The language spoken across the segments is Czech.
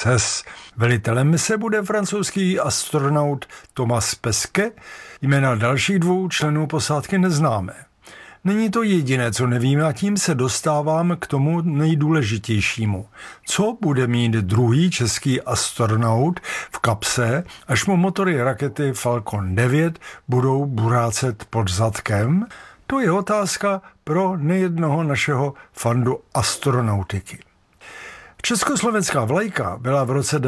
ISS. Velitelem mise bude francouzský astronaut Thomas Pesquet. Jména dalších 2 členů posádky neznáme. Není to jediné, co nevíme, a tím se dostávám k tomu nejdůležitějšímu. Co bude mít druhý český astronaut v kapse, až mu motory rakety Falcon 9 budou burácet pod zadkem? To je otázka pro nejednoho našeho fandu astronautiky. Československá vlajka byla v roce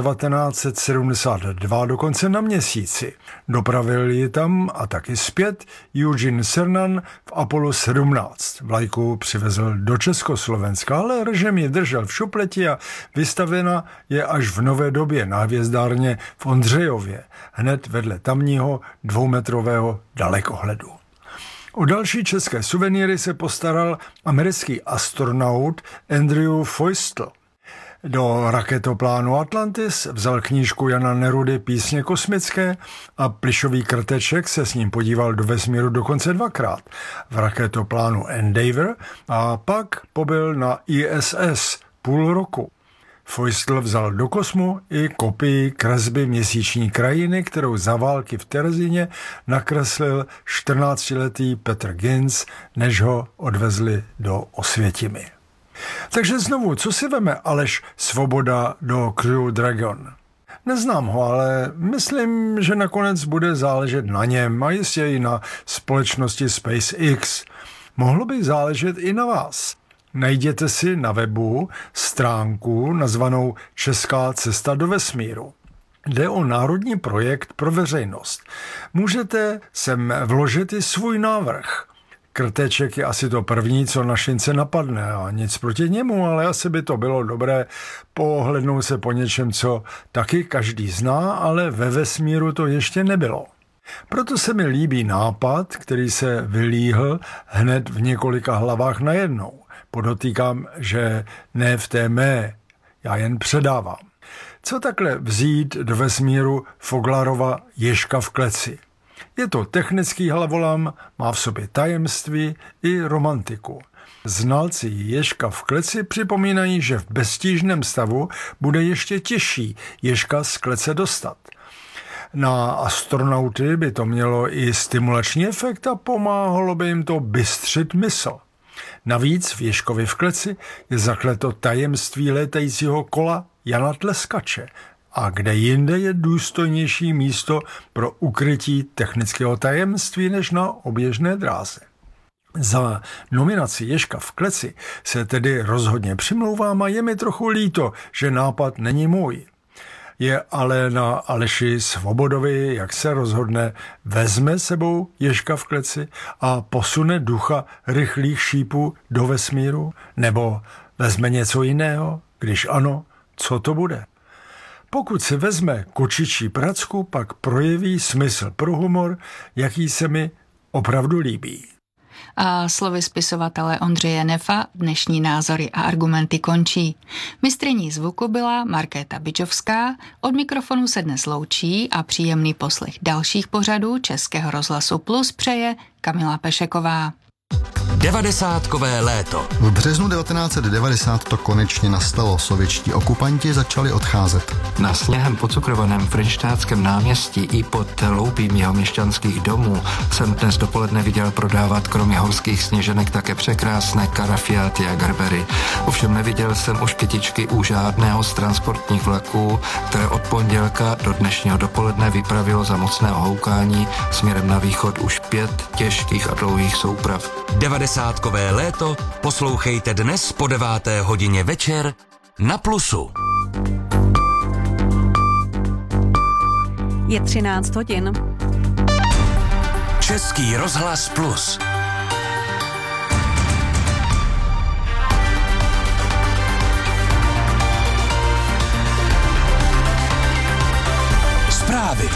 1972 dokonce na Měsíci. Dopravil ji tam a taky zpět Eugene Cernan v Apollo 17. Vlajku přivezl do Československa, ale režim ji držel v šupleti a vystavena je až v nové době na hvězdárně v Ondřejově, hned vedle tamního 2metrového dalekohledu. O další české suvenýry se postaral americký astronaut Andrew Feustel. Do raketoplánu Atlantis vzal knížku Jana Nerudy Písně kosmické a plyšový krteček se s ním podíval do vesmíru dokonce 2krát. V raketoplánu Endeavour a pak pobyl na ISS půl roku. Feustel vzal do kosmu i kopii kresby měsíční krajiny, kterou za války v Terezíně nakreslil 14letý Petr Ginz, než ho odvezli do Osvětimi. Takže znovu, co si veme Aleš Svoboda do Crew Dragon? Neznám ho, ale myslím, že nakonec bude záležet na něm a jistě i na společnosti SpaceX. Mohlo by záležet i na vás. Najděte si na webu stránku nazvanou Česká cesta do vesmíru. Jde o národní projekt pro veřejnost. Můžete sem vložit i svůj návrh. Krteček je asi to první, co na šince napadne a nic proti němu, ale asi by to bylo dobré pohlednout se po něčem, co taky každý zná, ale ve vesmíru to ještě nebylo. Proto se mi líbí nápad, který se vylíhl hned v několika hlavách najednou. Podotýkám, že ne v té mé, já jen předávám. Co takhle vzít do vesmíru Foglarova Ježka v kleci? Je to technický hlavolam, má v sobě tajemství i romantiku. Znalci Ježka v kleci připomínají, že v beztížném stavu bude ještě těžší Ježka z klece dostat. Na astronauty by to mělo i stimulační efekt a pomáhalo by jim to bystřit mysl. Navíc v Ježkovi v kleci je zakleto tajemství létajícího kola Jana Tleskače. A kde jinde je důstojnější místo pro ukrytí technického tajemství než na oběžné dráze. Za nominaci Ježka v kleci se tedy rozhodně přimlouvám a je mi trochu líto, že nápad není můj. Je ale na Aleši Svobodovi, jak se rozhodne, vezme sebou Ježka v kleci a posune ducha rychlých šípů do vesmíru, nebo vezme něco jiného, když ano, co to bude? Pokud si vezme kočičí pracku, pak projeví smysl pro humor, jaký se mi opravdu líbí. A slovy spisovatele Ondřeje Nefa dnešní názory a argumenty končí. Mistryní zvuku byla Markéta Bičovská, od mikrofonu se dnes loučí a příjemný poslech dalších pořadů Českého rozhlasu Plus přeje Kamila Pešeková. 90kové léto. V březnu 1990 to konečně nastalo. Sovětští okupanti začali odcházet. Na sněhem pocukrovaném Frenštátském náměstí i pod loupím jeho měšťanských domů jsem dnes dopoledne viděl prodávat kromě horských sněženek také překrásné karafiáty a garbery. Ovšem neviděl jsem už kytičky u žádného z transportních vlaků, které od pondělka do dnešního dopoledne vypravilo za mocného houkání směrem na východ už 5 těžkých a dlouhých souprav. 90kové léto poslouchejte dnes po 9. hodině večer na Plusu. Je 13 hodin. Český rozhlas Plus. Zprávy.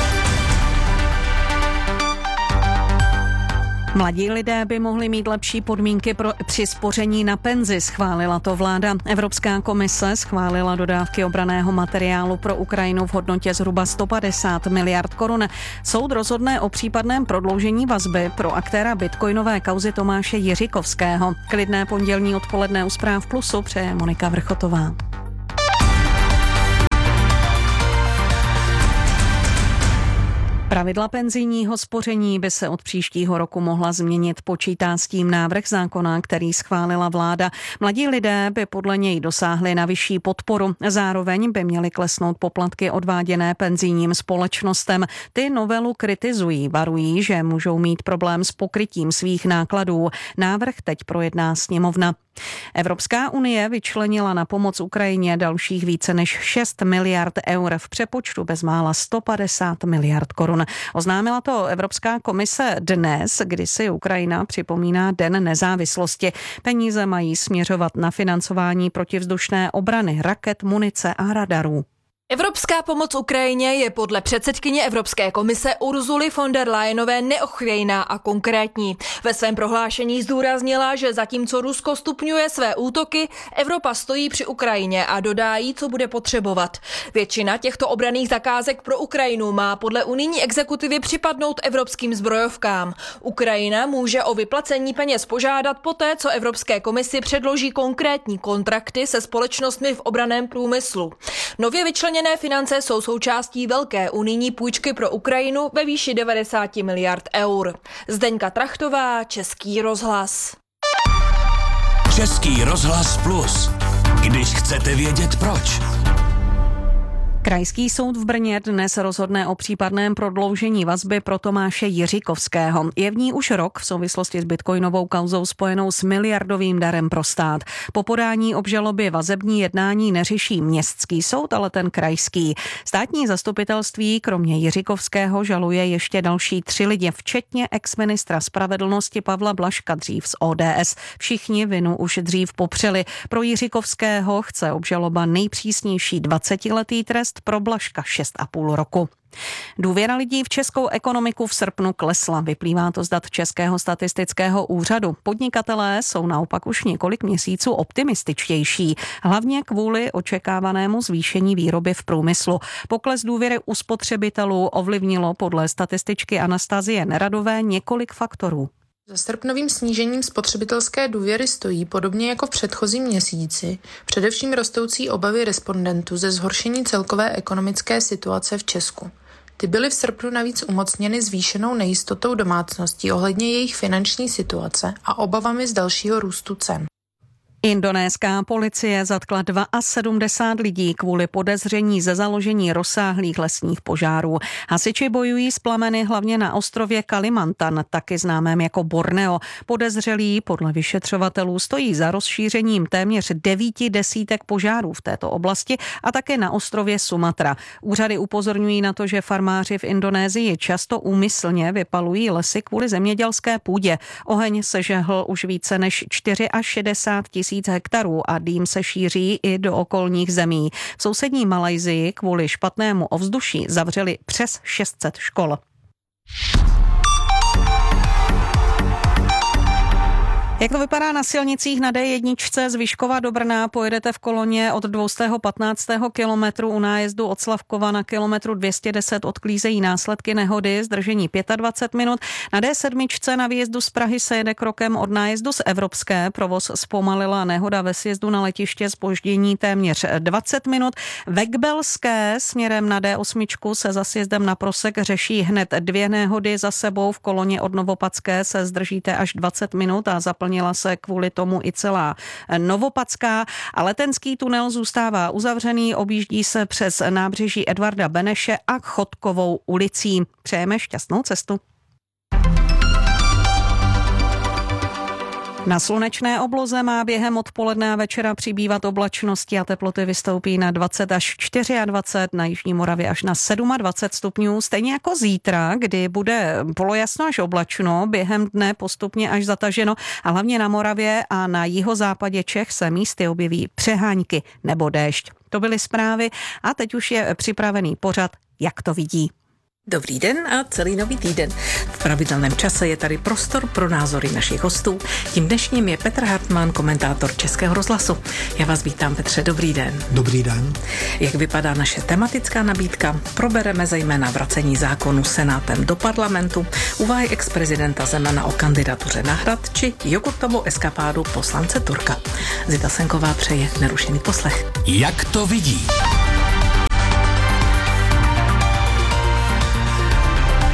Mladí lidé by mohli mít lepší podmínky při spoření na penzi, schválila to vláda. Evropská komise schválila dodávky obranného materiálu pro Ukrajinu v hodnotě zhruba 150 miliard korun. Soud rozhodne o případném prodloužení vazby pro aktéra bitcoinové kauzy Tomáše Jiřikovského. Klidné pondělní odpoledne u Zpráv Plusu přeje Monika Vrchotová. Pravidla penzijního spoření by se od příštího roku mohla změnit, počítá s tím návrh zákona, který schválila vláda. Mladí lidé by podle něj dosáhli na vyšší podporu. Zároveň by měly klesnout poplatky odváděné penzijním společnostem. Ty novelu kritizují, varují, že můžou mít problém s pokrytím svých nákladů. Návrh teď projedná sněmovna. Evropská unie vyčlenila na pomoc Ukrajině dalších více než 6 miliard eur, v přepočtu bezmála 150 miliard korun. Oznámila to Evropská komise dnes, kdy si Ukrajina připomíná Den nezávislosti. Peníze mají směřovat na financování protivzdušné obrany, raket, munice a radarů. Evropská pomoc Ukrajině je podle předsedkyně Evropské komise Ursuly von der Leyenové neochvějná a konkrétní. Ve svém prohlášení zdůraznila, že zatímco Rusko stupňuje své útoky, Evropa stojí při Ukrajině a dodá jí, co bude potřebovat. Většina těchto obranných zakázek pro Ukrajinu má podle unijní exekutivy připadnout evropským zbrojovkám. Ukrajina může o vyplacení peněz požádat poté, co Evropské komisi předloží konkrétní kontrakty se společnostmi v obranném průmyslu. Nově vyčleněné finance jsou součástí velké unijní půjčky pro Ukrajinu ve výši 90 miliard eur. Zdeňka Trachtová, Český rozhlas. Český rozhlas Plus. Když chcete vědět proč. Krajský soud v Brně dnes rozhodne o případném prodloužení vazby pro Tomáše Jiříkovského. Je v ní už rok v souvislosti s bitcoinovou kauzou spojenou s miliardovým darem pro stát. Po podání obžaloby vazební jednání neřeší městský soud, ale ten krajský. Státní zastupitelství kromě Jiříkovského žaluje ještě další 3 lidi, včetně exministra spravedlnosti Pavla Blažka, dřív z ODS. Všichni vinu už dřív popřeli. Pro Jiříkovského chce obžaloba nejpřísnější 20letý trest, pro Blažka 6,5 roku. Důvěra lidí v českou ekonomiku v srpnu klesla. Vyplývá to z dat Českého statistického úřadu. Podnikatelé jsou naopak už několik měsíců optimističtější, hlavně kvůli očekávanému zvýšení výroby v průmyslu. Pokles důvěry u spotřebitelů ovlivnilo podle statističky Anastazie Neradové několik faktorů. Za srpnovým snížením spotřebitelské důvěry stojí, podobně jako v předchozím měsíci, především rostoucí obavy respondentů ze zhoršení celkové ekonomické situace v Česku. Ty byly v srpnu navíc umocněny zvýšenou nejistotou domácností ohledně jejich finanční situace a obavami z dalšího růstu cen. Indonéská policie zatkla 72 lidí kvůli podezření ze založení rozsáhlých lesních požárů. Hasiči bojují s plameny hlavně na ostrově Kalimantan, taky známém jako Borneo. Podezřelí podle vyšetřovatelů stojí za rozšířením téměř 9 desítek požárů v této oblasti a také na ostrově Sumatra. Úřady upozorňují na to, že farmáři v Indonésii často úmyslně vypalují lesy kvůli zemědělské půdě. Oheň sežehl už více než 64 000 hektarů a dým se šíří i do okolních zemí. V sousední Malajsii kvůli špatnému ovzduší zavřeli přes 600 škol. Jak to vypadá na silnicích na D1 z Vyškova do Brna? Pojedete v koloně od 215. kilometru, u nájezdu od Slavkova na kilometru 210 odklízejí následky nehody, zdržení 25 minut. Na D7 na výjezdu z Prahy se jede krokem od nájezdu z Evropské. Provoz zpomalila nehoda ve sjezdu na letiště, zpoždění téměř 20 minut. Ve Kbelské směrem na D8 se za sjezdem na Prosek řeší hned 2 nehody za sebou. V koloně od Novopadské se zdržíte až 20 minut a zaplnila se kvůli tomu i celá Novopadská. A Letenský tunel zůstává uzavřený, objíždí se přes nábřeží Edvarda Beneše a Chodkovou ulicí. Přejeme šťastnou cestu. Na slunečné obloze má během odpoledne a večera přibývat oblačnosti a teploty vystoupí na 20 až 24, na jižní Moravě až na 27 stupňů, stejně jako zítra, kdy bude polojasno až oblačno, během dne postupně až zataženo a hlavně na Moravě a na jihozápadě Čech se místy objeví přehánky nebo déšť. To byly zprávy a teď už je připravený pořad Jak to vidí. Dobrý den a celý nový týden. V pravidelném čase je tady prostor pro názory našich hostů. Tím dnešním je Petr Hartmann, komentátor Českého rozhlasu. Já vás vítám, Petře, dobrý den. Dobrý den. Jak vypadá naše tematická nabídka? Probereme zejména vracení zákonu Senátem do parlamentu, úvahy ex-prezidenta Zemana o kandidatuře na Hrad či jogurtovou eskapádu poslance Turka. Zita Senková přeje nerušený poslech. Jak to vidí?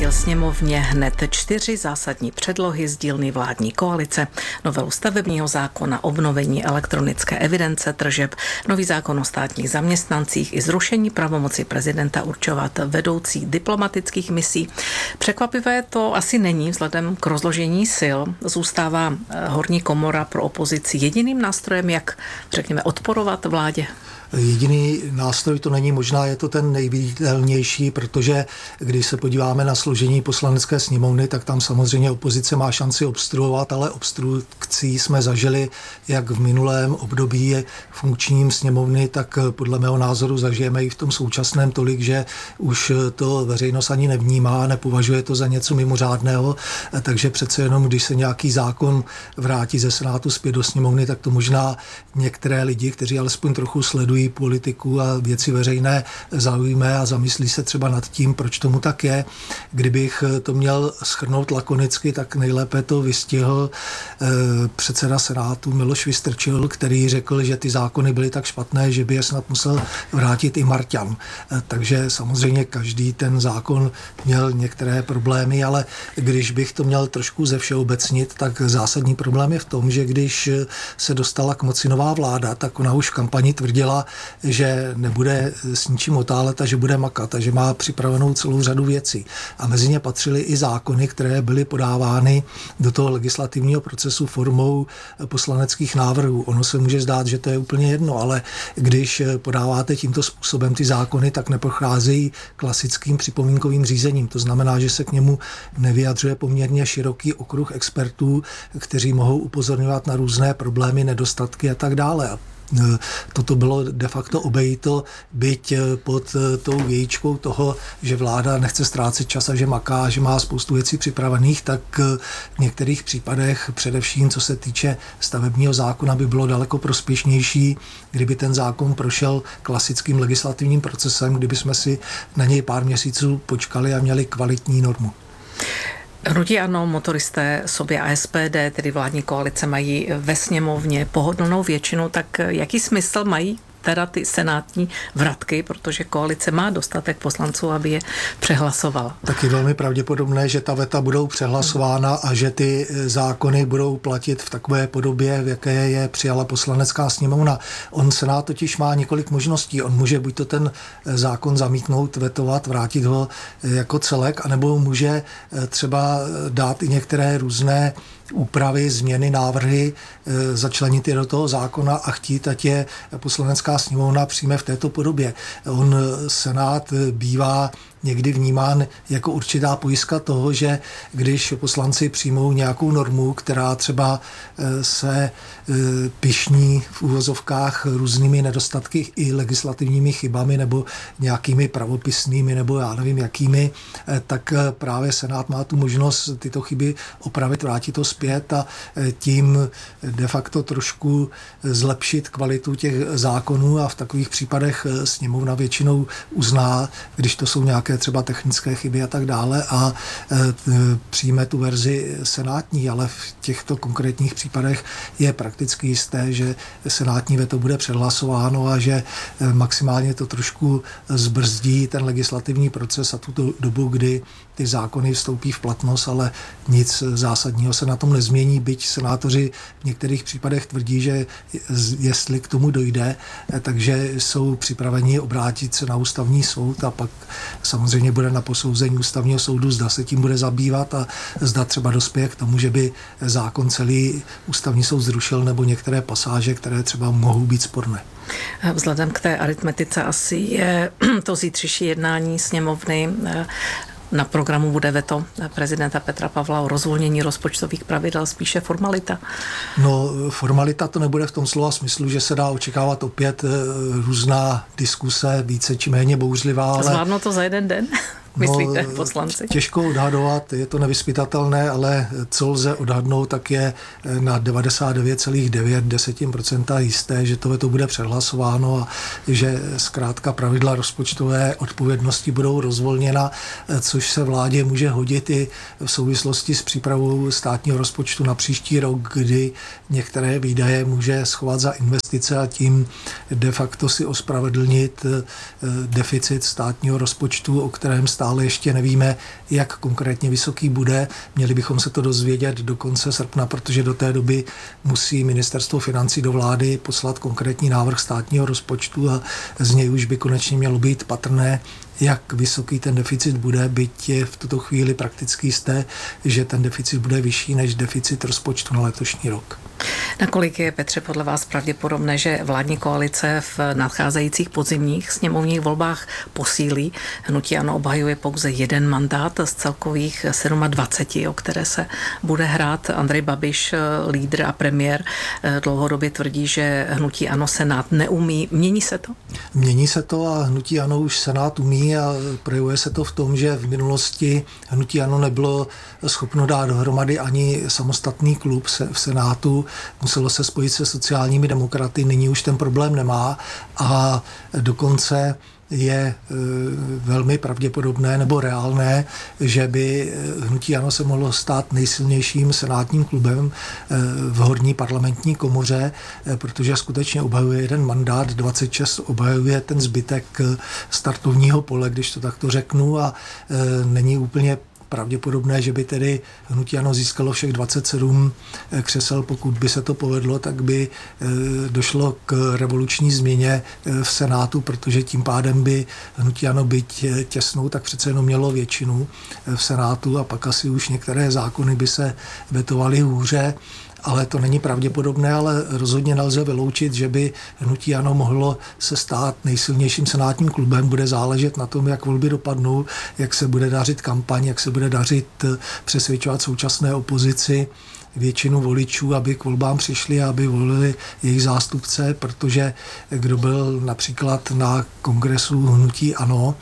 vrátil sněmovně hned 4 zásadní předlohy z dílny vládní koalice. Novelu stavebního zákona, obnovení elektronické evidence tržeb, nový zákon o státních zaměstnancích i zrušení pravomoci prezidenta určovat vedoucí diplomatických misí. Překvapivé to asi není vzhledem k rozložení sil. Zůstává horní komora pro opozici jediným nástrojem, jak, řekněme, odporovat vládě. Jediný nástroj to není, možná je to ten nejviditelnější, protože když se podíváme na složení poslanecké sněmovny, tak tam samozřejmě opozice má šanci obstruovat, ale obstrukcí jsme zažili jak v minulém období funkčním sněmovny, tak podle mého názoru zažijeme i v tom současném tolik, že už to veřejnost ani nevnímá, nepovažuje to za něco mimořádného, takže přece jenom, když se nějaký zákon vrátí ze Senátu zpět do sněmovny, tak to možná některé lidi, kteří alespoň trochu sledují politiku a věci veřejné, zaujme a zamyslí se třeba nad tím, proč tomu tak je. Kdybych to měl shrnout lakonicky, tak nejlépe to vystihl předseda Senátu Miloš Vystrčil, který řekl, že ty zákony byly tak špatné, že by je snad musel vrátit i Marťan. Takže samozřejmě každý ten zákon měl některé problémy, ale když bych to měl trošku zevšeobecnit, tak zásadní problém je v tom, že když se dostala k moci nová vláda, tak ona už v kampani tvrdila, že nebude s ničím otálet a že bude makat a že má připravenou celou řadu věcí. A mezi ně patřily i zákony, které byly podávány do toho legislativního procesu formou poslaneckých návrhů. Ono se může zdát, že to je úplně jedno, ale když podáváte tímto způsobem ty zákony, tak neprocházejí klasickým připomínkovým řízením. To znamená, že se k němu nevyjadřuje poměrně široký okruh expertů, kteří mohou upozorňovat na různé problémy, nedostatky a tak dále. Toto bylo de facto obejito, byť pod tou vějíčkou toho, že vláda nechce ztrácet čas a že maká, že má spoustu věcí připravených, tak v některých případech, především co se týče stavebního zákona, by bylo daleko prospěšnější, kdyby ten zákon prošel klasickým legislativním procesem, kdyby jsme si na něj pár měsíců počkali a měli kvalitní normu. Hnutí ANO, motoristé, sobě a SPD, tedy vládní koalice, mají ve sněmovně pohodlnou většinu, tak jaký smysl mají teda ty senátní vratky, protože koalice má dostatek poslanců, aby je přehlasovala? Tak je velmi pravděpodobné, že ta veta budou přehlasována a že ty zákony budou platit v takové podobě, v jaké je přijala poslanecká sněmovna. Senát totiž má několik možností. On může buď to ten zákon zamítnout, vetovat, vrátit ho jako celek, anebo může třeba dát i některé různé úpravy, změny, návrhy, začlenit je do toho zákona a chtít, ať je poslanecká sněmovna přijme v této podobě. Senát bývá někdy vnímán jako určitá pojistka toho, že když poslanci přijmou nějakou normu, která třeba se pyšní v uvozovkách různými nedostatky i legislativními chybami nebo nějakými pravopisnými nebo já nevím jakými, tak právě Senát má tu možnost tyto chyby opravit, vrátit to zpět a tím de facto trošku zlepšit kvalitu těch zákonů a v takových případech sněmovna většinou uzná, když to jsou nějaké třeba technické chyby a tak dále a přijme tu verzi senátní, ale v těchto konkrétních případech je prakticky jisté, že senátní veto bude přehlasováno a že maximálně to trošku zbrzdí ten legislativní proces a tu dobu, kdy ty zákony vstoupí v platnost, ale nic zásadního se na tom nezmění, byť senátoři v některých případech tvrdí, že jestli k tomu dojde, takže jsou připraveni obrátit se na ústavní soud a pak samozřejmě bude na posouzení ústavního soudu, zda se tím bude zabývat a zda třeba dospěje k tomu, že by zákon celý ústavní soud zrušil nebo některé pasáže, které třeba mohou být sporné. Vzhledem k té aritmetice asi je to zítřejší jednání sněmovny. Na programu bude veto prezidenta Petra Pavla o rozvolnění rozpočtových pravidel, spíše formalita? No, formalita to nebude v tom slova smyslu, že se dá očekávat opět různá diskuse, více či méně bouřlivá. Ale zvládnou to za jeden den? Myslíte, poslanci? Těžko odhadovat, je to nevyzpytatelné, ale co lze odhadnout, tak je na 99,9% jisté, že to veto bude přehlasováno a že zkrátka pravidla rozpočtové odpovědnosti budou rozvolněna, což se vládě může hodit i v souvislosti s přípravou státního rozpočtu na příští rok, kdy některé výdaje může schovat za investice a tím de facto si ospravedlnit deficit státního rozpočtu, o kterém stále ještě nevíme, jak konkrétně vysoký bude. Měli bychom se to dozvědět do konce srpna, protože do té doby musí ministerstvo financí do vlády poslat konkrétní návrh státního rozpočtu a z něj už by konečně mělo být patrné, jak vysoký ten deficit bude, byť je v tuto chvíli prakticky jisté, že ten deficit bude vyšší než deficit rozpočtu na letošní rok. Nakolik je, Petře, podle vás pravděpodobné, že vládní koalice v nadcházejících podzimních sněmovních volbách posílí? Hnutí ANO obhajuje pouze jeden mandát z celkových 27, o které se bude hrát. Andrej Babiš, lídr a premiér, dlouhodobě tvrdí, že hnutí ANO Senát neumí. Mění se to? Mění se to a hnutí ANO už Senát umí a projevuje se to v tom, že v minulosti hnutí ANO nebylo schopno dát dohromady ani samostatný klub v Senátu. Muselo se spojit se sociálními demokraty, nyní už ten problém nemá a dokonce je velmi pravděpodobné nebo reálné, že by hnutí ANO se mohlo stát nejsilnějším senátním klubem v horní parlamentní komoře, protože skutečně obhajuje jeden mandát, 26 obhajuje ten zbytek startovního pole, když to takto řeknu, a není úplně pravděpodobné, že by tedy hnutí ANO získalo všech 27 křesel. Pokud by se to povedlo, tak by došlo k revoluční změně v Senátu, protože tím pádem by hnutí ANO, byť těsnou, tak přece jenom mělo většinu v Senátu a pak asi už některé zákony by se vetovaly hůře. Ale to není pravděpodobné, ale rozhodně nelze vyloučit, že by hnutí ANO mohlo se stát nejsilnějším senátním klubem. Bude záležet na tom, jak volby dopadnou, jak se bude dařit kampaň, jak se bude dařit přesvědčovat současné opozici většinu voličů, aby k volbám přišli a aby volili jejich zástupce, protože kdo byl například na kongresu hnutí ANO,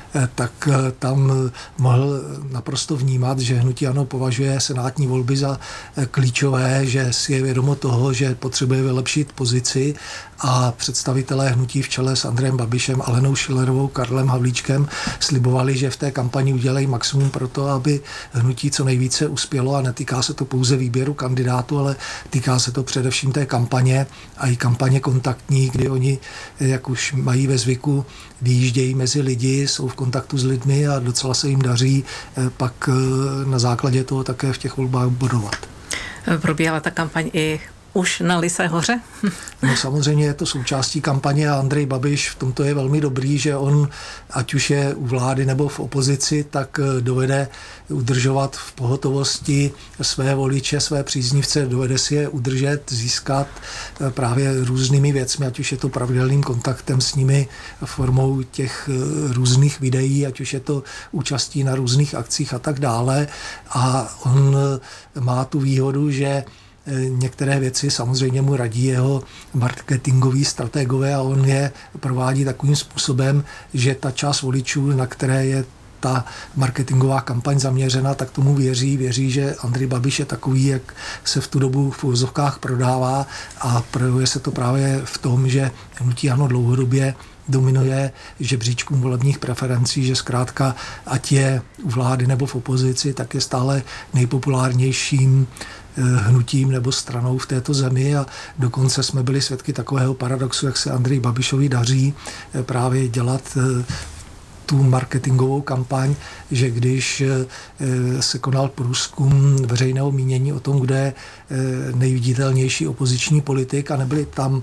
tak tam mohl naprosto vnímat, že hnutí ANO považuje senátní volby za klíčové, že si je vědomo toho, že potřebuje vylepšit pozici a představitelé hnutí v čele s Andrejem Babišem, Alenou Schillerovou, Karlem Havlíčkem slibovali, že v té kampani udělají maximum pro to, aby hnutí co nejvíce uspělo a netýká se to pouze výběru kandidátů, ale týká se to především té kampaně a i kampaně kontaktní, kdy oni, jak už mají ve zvyku, vyjíždějí mezi lidi, jsou v kontaktu s lidmi a docela se jim daří pak na základě toho také v těch volbách bodovat. Probíhala ta kampaň i už na Lysé hoře? No samozřejmě je to součástí kampaně a Andrej Babiš v tomto je velmi dobrý, že on, ať už je u vlády nebo v opozici, tak dovede udržovat v pohotovosti své voliče, své příznivce, dovede si je udržet, získat právě různými věcmi, ať už je to pravidelným kontaktem s nimi formou těch různých videí, ať už je to účastí na různých akcích a tak dále. A on má tu výhodu, že některé věci samozřejmě mu radí jeho marketingoví strategové a on je provádí takovým způsobem, že ta část voličů, na které je ta marketingová kampaň zaměřena, tak tomu věří, že Andrej Babiš je takový, jak se v tu dobu v uvozovkách prodává a projevuje se to právě v tom, že hnutí ANO dlouhodobě dominuje žebříčkům volebních preferencí, že zkrátka, ať je u vlády nebo v opozici, tak je stále nejpopulárnějším hnutím nebo stranou v této zemi a dokonce jsme byli svědky takového paradoxu, jak se Andreji Babišovi daří právě dělat tu marketingovou kampaň, že když se konal průzkum veřejného mínění o tom, kde je nejviditelnější opoziční politik a nebyly tam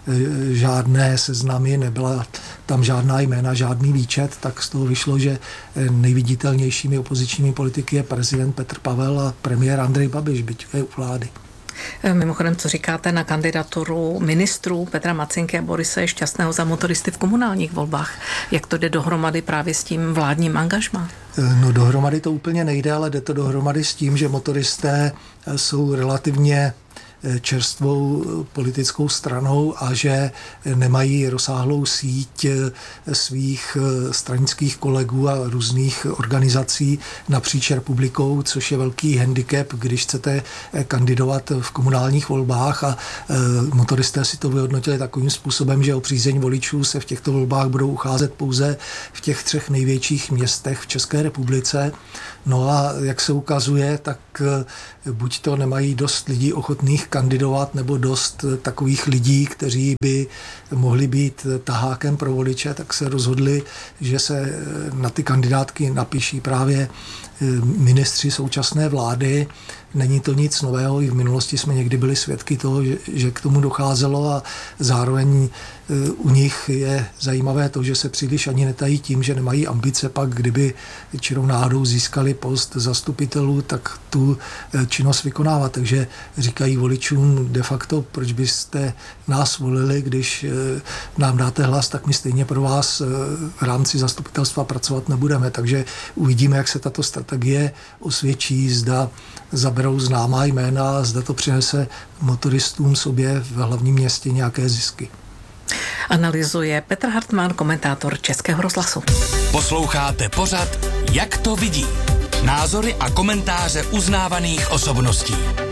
žádné seznamy, nebyla tam žádná jména, žádný výčet, tak z toho vyšlo, že nejviditelnějšími opozičními politiky je prezident Petr Pavel a premiér Andrej Babiš, byť je u vlády. Mimochodem, co říkáte na kandidaturu ministrů Petra Macinky a Borise Šťastného za motoristy v komunálních volbách? Jak to jde dohromady právě s tím vládním angažmá? No dohromady to úplně nejde, ale jde to dohromady s tím, že motoristé jsou relativně čerstvou politickou stranou a že nemají rozsáhlou síť svých stranických kolegů a různých organizací napříč republikou, což je velký handicap, když chcete kandidovat v komunálních volbách a motoristé si to vyhodnotili takovým způsobem, že o přízeň voličů se v těchto volbách budou ucházet pouze v těch 3 největších městech v České republice. No a jak se ukazuje, tak buď to nemají dost lidí ochotných kandidovat nebo dost takových lidí, kteří by mohli být tahákem pro voliče, tak se rozhodli, že se na ty kandidátky napíší právě ministři současné vlády. Není to nic nového, i v minulosti jsme někdy byli svědky toho, že k tomu docházelo a zároveň u nich je zajímavé to, že se příliš ani netají tím, že nemají ambice pak, kdyby čirou náhodou získali post zastupitelů, tak tu činnost vykonávat. Takže říkají voličům de facto, proč byste nás volili, když nám dáte hlas, tak my stejně pro vás v rámci zastupitelstva pracovat nebudeme. Takže uvidíme, jak se tato strategie osvědčí, zda zaberou známá jména, zda to přinese motoristům sobě v hlavním městě nějaké zisky. Analyzuje Petr Hartmann, komentátor Českého rozhlasu. Posloucháte pořad Jak to vidí? Názory a komentáře uznávaných osobností.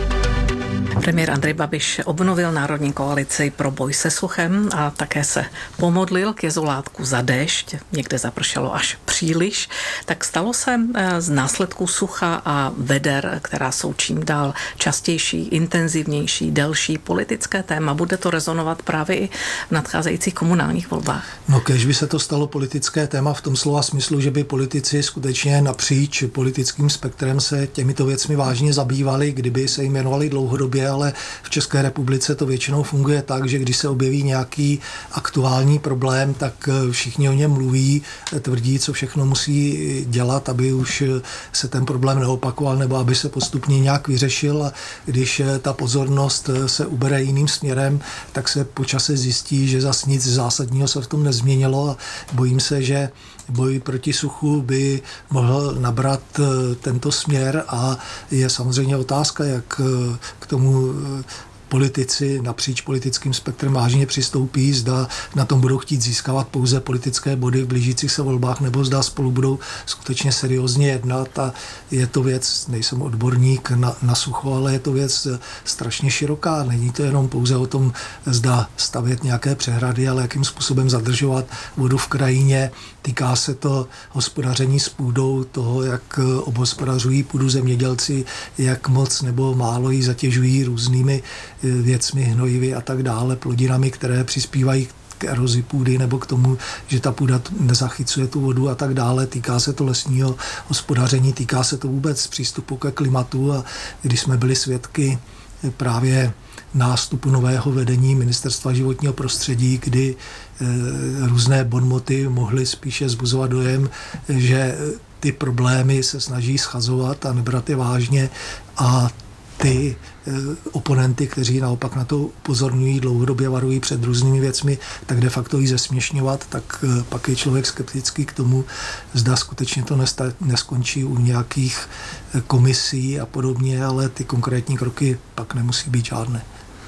Premiér Andrej Babiš obnovil Národní koalici pro boj se suchem a také se pomodlil k jezulátku za déšť. Někde zapršelo až příliš. Tak stalo se z následků sucha a veder, která jsou čím dál častější, intenzivnější, delší politické téma. Bude to rezonovat právě i v nadcházejících komunálních volbách? No, kéž by se to stalo politické téma v tom slova smyslu, že by politici skutečně napříč politickým spektrem se těmito věcmi vážně zabývali, kdyby se jim věnovali dlouhodobě, ale v České republice to většinou funguje tak, že když se objeví nějaký aktuální problém, tak všichni o něm mluví, tvrdí, co všechno musí dělat, aby už se ten problém neopakoval nebo aby se postupně nějak vyřešil, a když ta pozornost se ubere jiným směrem, tak se po čase zjistí, že zas nic zásadního se v tom nezměnilo a bojím se, že boj proti suchu by mohl nabrat tento směr a je samozřejmě otázka, jak k tomu politici napříč politickým spektrem vážně přistoupí, zda na tom budou chtít získávat pouze politické body v blížících se volbách, nebo zda spolu budou skutečně seriózně jednat. A je to věc, nejsem odborník na sucho, ale je to věc strašně široká. Není to jenom pouze o tom, zda stavět nějaké přehrady, ale jakým způsobem zadržovat vodu v krajině. Týká se to hospodaření s půdou, toho, jak obhospodařují půdu zemědělci, jak moc nebo málo ji zatěžují různými věcmi, hnojivy a tak dále, plodinami, které přispívají k erozi půdy nebo k tomu, že ta půda nezachycuje tu vodu a tak dále. Týká se to lesního hospodaření, týká se to vůbec přístupu ke klimatu a když jsme byli svědky právě nástupu nového vedení Ministerstva životního prostředí, kdy různé bonmoty mohly spíše vzbuzovat dojem, že ty problémy se snaží schazovat a nebrat je vážně a ty oponenty, kteří naopak na to upozorňují, dlouhodobě varují před různými věcmi, tak de facto ji zesměšňovat, tak pak je člověk skeptický k tomu, zda skutečně to neskončí u nějakých komisí a podobně, ale ty konkrétní kroky pak nemusí být žádné.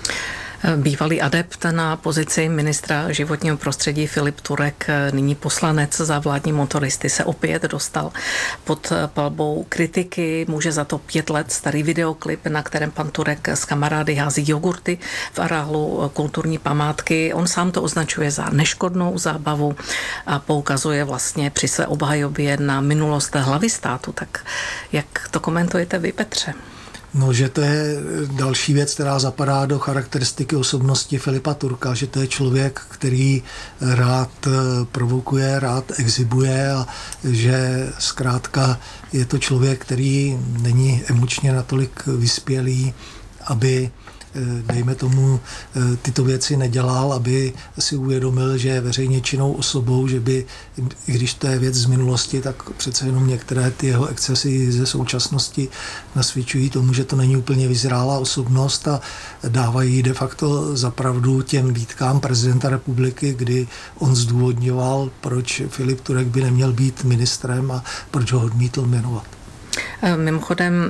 Bývalý adept na pozici ministra životního prostředí Filip Turek, nyní poslanec za vládní motoristy, se opět dostal pod palbou kritiky. Může za to 5 let starý videoklip, na kterém pan Turek s kamarády hází jogurty v areálu kulturní památky. On sám to označuje za neškodnou zábavu a poukazuje vlastně při své obhajobě na minulost hlavy státu. Tak jak to komentujete vy, Petře? No, že to je další věc, která zapadá do charakteristiky osobnosti Filipa Turka, že to je člověk, který rád provokuje, rád exhibuje a že zkrátka je to člověk, který není emočně natolik vyspělý, aby dejme tomu, tyto věci nedělal, aby si uvědomil, že je veřejně činnou osobou, že by, i když to je věc z minulosti, tak přece jenom některé ty jeho excesy ze současnosti nasvědčují tomu, že to není úplně vyzrálá osobnost a dávají de facto za pravdu těm výtkám prezidenta republiky, kdy on zdůvodňoval, proč Filip Turek by neměl být ministrem a proč ho odmítl jmenovat. Mimochodem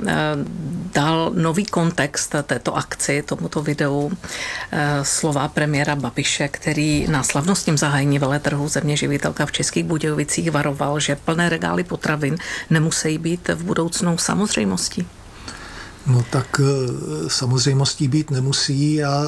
dal nový kontext této akci, tomuto videu slova premiéra Babiše, který na slavnostním zahájení veletrhu Země živitelka v Českých Budějovicích varoval, že plné regály potravin nemusí být v budoucnu samozřejmostí. No tak samozřejmostí být nemusí a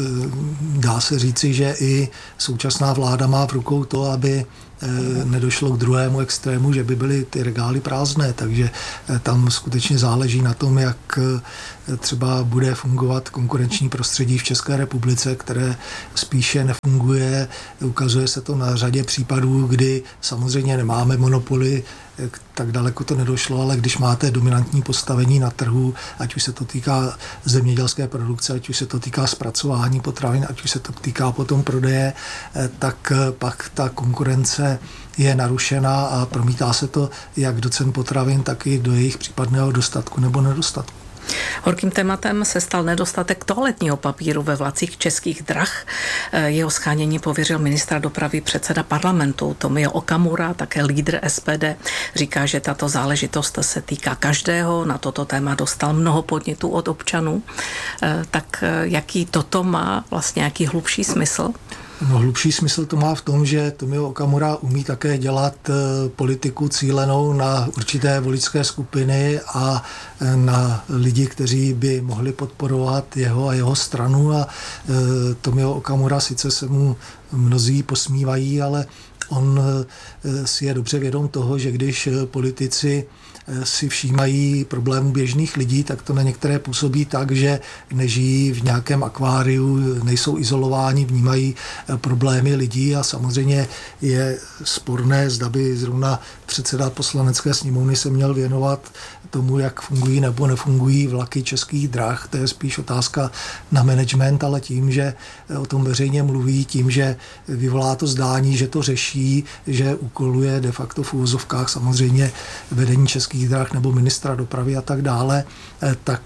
dá se říci, že i současná vláda má v rukou to, aby nedošlo k druhému extrému, že by byly ty regály prázdné, takže tam skutečně záleží na tom, jak třeba bude fungovat konkurenční prostředí v České republice, které spíše nefunguje. Ukazuje se to na řadě případů, kdy samozřejmě nemáme monopoly, tak daleko to nedošlo, ale když máte dominantní postavení na trhu, ať už se to týká zemědělské produkce, ať už se to týká zpracování potravin, ať už se to týká potom prodeje, tak pak ta konkurence je narušená a promítá se to jak do cen potravin, tak i do jejich případného dostatku nebo nedostatku. Horkým tématem se stal nedostatek toaletního papíru ve vlacích Českých drah. Jeho shánění pověřil ministra dopravy předseda parlamentu Tomio Okamura, také lídr SPD. Říká, že tato záležitost se týká každého. Na toto téma dostal mnoho podnětů od občanů. Tak jaký toto má vlastně nějaký hlubší smysl? No, hlubší smysl to má v tom, že Tomio Okamura umí také dělat politiku cílenou na určité voličské skupiny a na lidi, kteří by mohli podporovat jeho a jeho stranu. A Tomio Okamura, sice se mu mnozí posmívají, ale on si je dobře vědom toho, že když politici si všímají problémů běžných lidí, tak to na některé působí tak, že nežijí v nějakém akváriu, nejsou izolováni, vnímají problémy lidí a samozřejmě je sporné, zda by zrovna předseda Poslanecké sněmovny se měl věnovat tomu, jak fungují nebo nefungují vlaky Českých drah. To je spíš otázka na management, ale tím, že o tom veřejně mluví, tím, že vyvolá to zdání, že to řeší, že úkoluje de facto v úvozovkách samozřejmě vedení Českých drah nebo ministra dopravy a tak dále, tak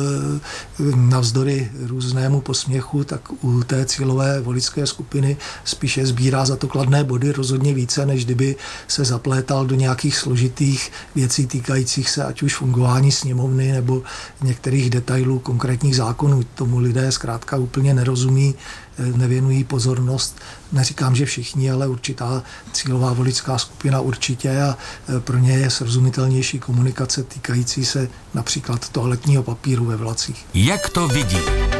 navzdory různému posměchu, tak u té cílové voličské skupiny spíše sbírá za to kladné body rozhodně více, než kdyby se zaplétal do nějakých složitých věcí týkajících se ať už fungování sněmovny nebo některých detailů konkrétních zákonů. Tomu lidé zkrátka úplně nerozumí, nevěnují pozornost. Neříkám, že všichni, ale určitá cílová voličská skupina určitě a pro ně je srozumitelnější komunikace týkající se například toaletního papíru ve vlacích. Jak to vidí?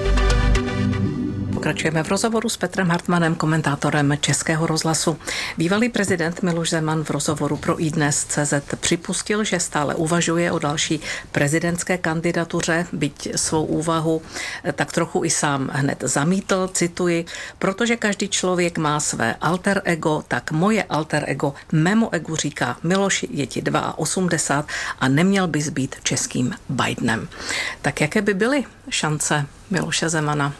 Pokračujeme v rozhovoru s Petrem Hartmanem, komentátorem Českého rozhlasu. Bývalý prezident Miloš Zeman v rozhovoru pro iDnes.cz připustil, že stále uvažuje o další prezidentské kandidatuře, byť svou úvahu tak trochu i sám hned zamítl, cituji, protože každý člověk má své alter ego, tak moje alter ego mému egu říká, Miloši, je ti 82 a neměl bys být českým Bidenem. Tak jaké by byly šance Miloše Zemana?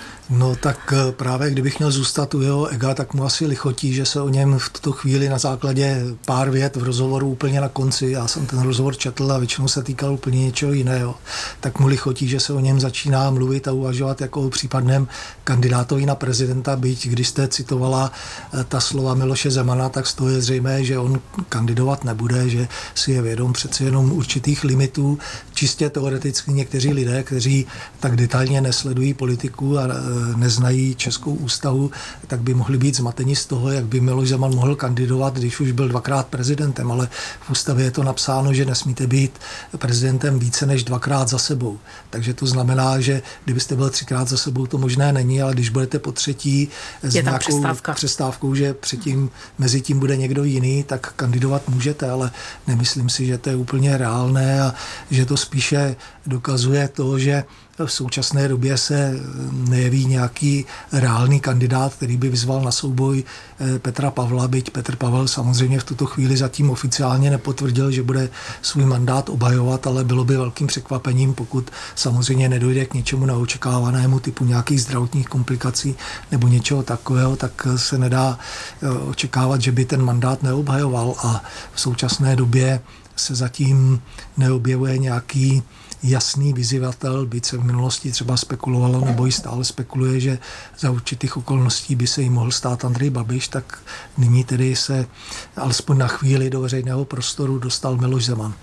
No tak právě kdybych měl zůstat u jeho ega, tak mu asi lichotí, že se o něm v tuto chvíli na základě pár vět v rozhovoru úplně na konci, já jsem ten rozhovor četl a většinou se týkal úplně něčeho jiného, tak mu lichotí, že se o něm začíná mluvit a uvažovat jako o případném kandidátovi na prezidenta, byť když jste citovala ta slova Miloše Zemana, tak z toho je zřejmé, že on kandidovat nebude, že si je vědom přeci jenom určitých limitů. Čistě teoreticky někteří lidé, kteří tak detailně nesledují politiku a neznají českou ústavu, tak by mohli být zmateni z toho, jak by Miloš Zeman mohl kandidovat, když už byl dvakrát prezidentem, ale v ústavě je to napsáno, že nesmíte být prezidentem více než dvakrát za sebou. Takže to znamená, že kdybyste byl třikrát za sebou, to možné není, ale když budete po třetí s nějakou přestávkou, že předtím mezi tím bude někdo jiný, tak kandidovat můžete, ale nemyslím si, že to je úplně reálné a že to spíše dokazuje to, že v současné době se nejeví nějaký reálný kandidát, který by vyzval na souboj Petra Pavla, byť Petr Pavel samozřejmě v tuto chvíli zatím oficiálně nepotvrdil, že bude svůj mandát obhajovat, ale bylo by velkým překvapením, pokud samozřejmě nedojde k něčemu neočekávanému typu nějakých zdravotních komplikací nebo něčeho takového, tak se nedá očekávat, že by ten mandát neobhajoval a v současné době se zatím neobjevuje nějaký jasný vyzývatel, byť se v minulosti třeba spekulovalo nebo i stále spekuluje, že za určitých okolností by se jí mohl stát Andrej Babiš, tak nyní tedy se alespoň na chvíli do veřejného prostoru dostal Miloš Zeman.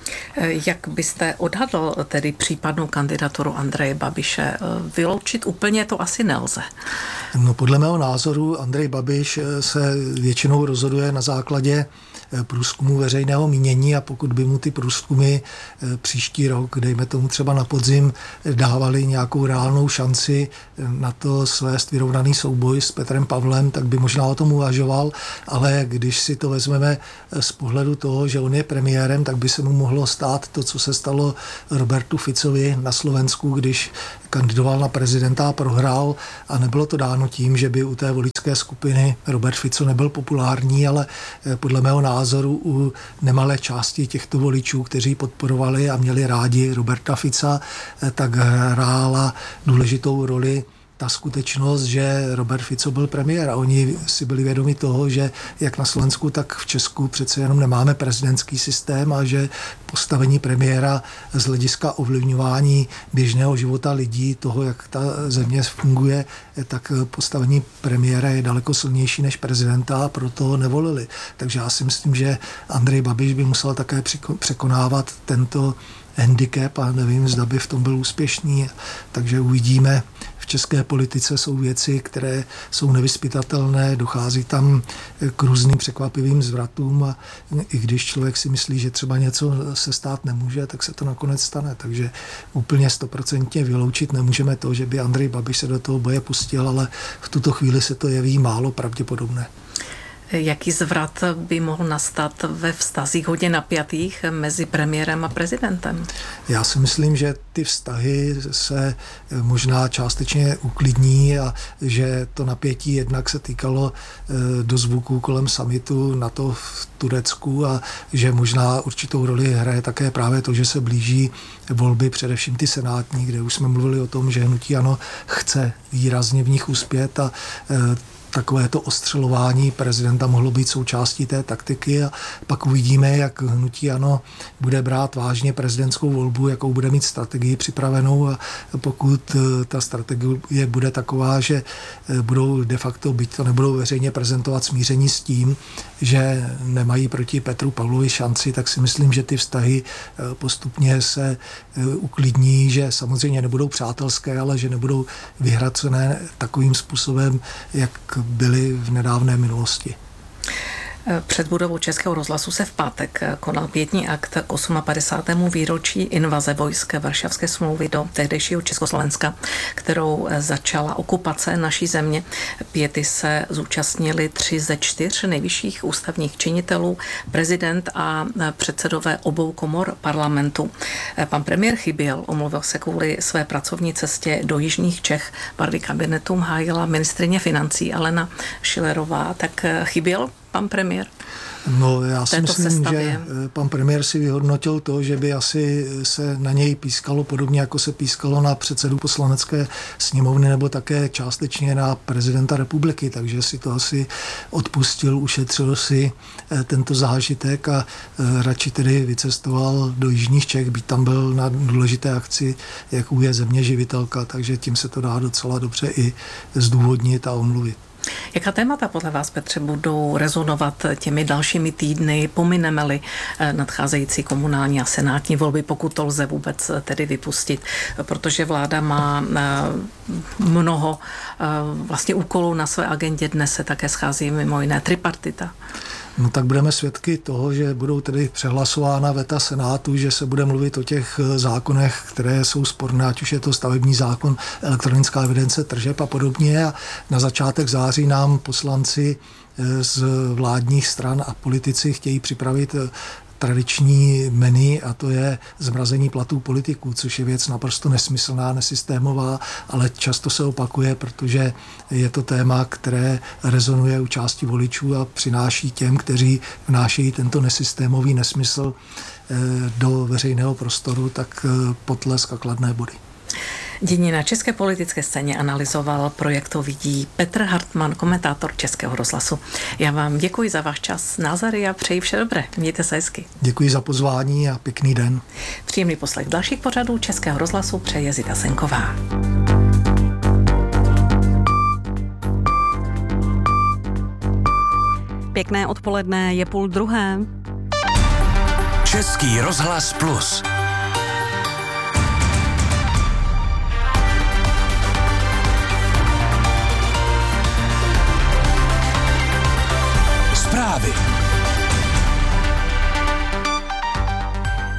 Jak byste odhadl tedy případnou kandidaturu Andreje Babiše? Vyloučit úplně to asi nelze. No podle mého názoru Andrej Babiš se většinou rozhoduje na základě průzkumu veřejného mínění a pokud by mu ty průzkumy příští rok, dejme tomu třeba na podzim, dávali nějakou reálnou šanci na to svést vyrovnaný souboj s Petrem Pavlem, tak by možná o tom uvažoval, ale když si to vezmeme z pohledu toho, že on je premiérem, tak by se mu mohlo stát to, co se stalo Robertu Ficovi na Slovensku, když kandidoval na prezidenta a prohrál, a nebylo to dáno tím, že by u té voličské skupiny Robert Fico nebyl populární, ale podle mého názoru u nemalé části těchto voličů, kteří podporovali a měli rádi Roberta Fica, tak hrála důležitou roli ta skutečnost, že Robert Fico byl premiér a oni si byli vědomi toho, že jak na Slovensku, tak v Česku přece jenom nemáme prezidentský systém a že postavení premiéra z hlediska ovlivňování běžného života lidí, toho, jak ta země funguje, tak postavení premiéra je daleko silnější než prezidenta a proto ho nevolili. Takže já si myslím, že Andrej Babiš by musel také překonávat tento handicap a nevím, zda by v tom byl úspěšný. Takže uvidíme. V české politice jsou věci, které jsou nevyzpytatelné, dochází tam k různým překvapivým zvratům a i když člověk si myslí, že třeba něco se stát nemůže, tak se to nakonec stane. Takže úplně 100% vyloučit nemůžeme to, že by Andrej Babiš se do toho boje pustil, ale v tuto chvíli se to jeví málo pravděpodobné. Jaký zvrat by mohl nastat ve vztazích hodně napjatých mezi premiérem a prezidentem? Já si myslím, že ty vztahy se možná částečně uklidní a že to napětí jednak se týkalo dozvuků kolem summitu NATO v Turecku a že možná určitou roli hraje také právě to, že se blíží volby, především ty senátní, kde už jsme mluvili o tom, že hnutí ANO chce výrazně v nich uspět a takovéto ostřelování prezidenta mohlo být součástí té taktiky a pak uvidíme, jak hnutí ANO bude brát vážně prezidentskou volbu, jakou bude mít strategii připravenou a pokud ta strategie bude taková, že budou de facto, byť to nebudou veřejně prezentovat, smíření s tím, že nemají proti Petru Pavlovi šanci, tak si myslím, že ty vztahy postupně se uklidní, že samozřejmě nebudou přátelské, ale že nebudou vyhracené takovým způsobem, jak byly v nedávné minulosti. Před budovou Českého rozhlasu se v pátek konal pietní akt k 58. výročí invaze vojsk Varšavské smlouvy do tehdejšího Československa, kterou začala okupace naší země. Piety se zúčastnili 3 ze 4 nejvyšších ústavních činitelů, prezident a předsedové obou komor parlamentu. Pan premiér chyběl, omluvil se kvůli své pracovní cestě do jižních Čech. Barvy kabinetu hájila ministryně financí Alena Schillerová. Tak chyběl pan premiér? No, já si myslím, že pan premiér si vyhodnotil to, že by asi se na něj pískalo podobně, jako se pískalo na předsedu Poslanecké sněmovny nebo také částečně na prezidenta republiky, takže si to asi odpustil, ušetřil si tento zážitek a radši tedy vycestoval do jižních Čech, byť tam byl na důležité akci, jakou je země živitelka, takže tím se to dá docela dobře i zdůvodnit a omluvit. Jaká témata podle vás, Petře, budou rezonovat těmi dalšími týdny? Pomineme-li nadcházející komunální a senátní volby, pokud to lze vůbec tedy vypustit, protože vláda má mnoho vlastně úkolů na své agendě. Dnes se také schází mimo jiné tripartita. No tak budeme svědky toho, že budou tedy přehlasována veta Senátu, že se bude mluvit o těch zákonech, které jsou sporné, ať už je to stavební zákon, elektronická evidence tržeb a podobně. A na začátek září nám poslanci z vládních stran a politici chtějí připravit tradiční menu a to je zmrazení platů politiků, což je věc naprosto nesmyslná, nesystémová, ale často se opakuje, protože je to téma, které rezonuje u části voličů a přináší těm, kteří vnášejí tento nesystémový nesmysl do veřejného prostoru, tak potlesk a kladné body. Dění na české politické scéně analyzoval Projekt To vidí Petr Hartmann, komentátor Českého rozhlasu. Já vám děkuji za váš čas, názory a přeji vše dobré. Mějte se hezky. Děkuji za pozvání a pěkný den. Příjemný poslech dalších pořadů Českého rozhlasu přeje Zita Senková. Pěkné odpoledne, je 12:30. Český rozhlas Plus. Zprávy.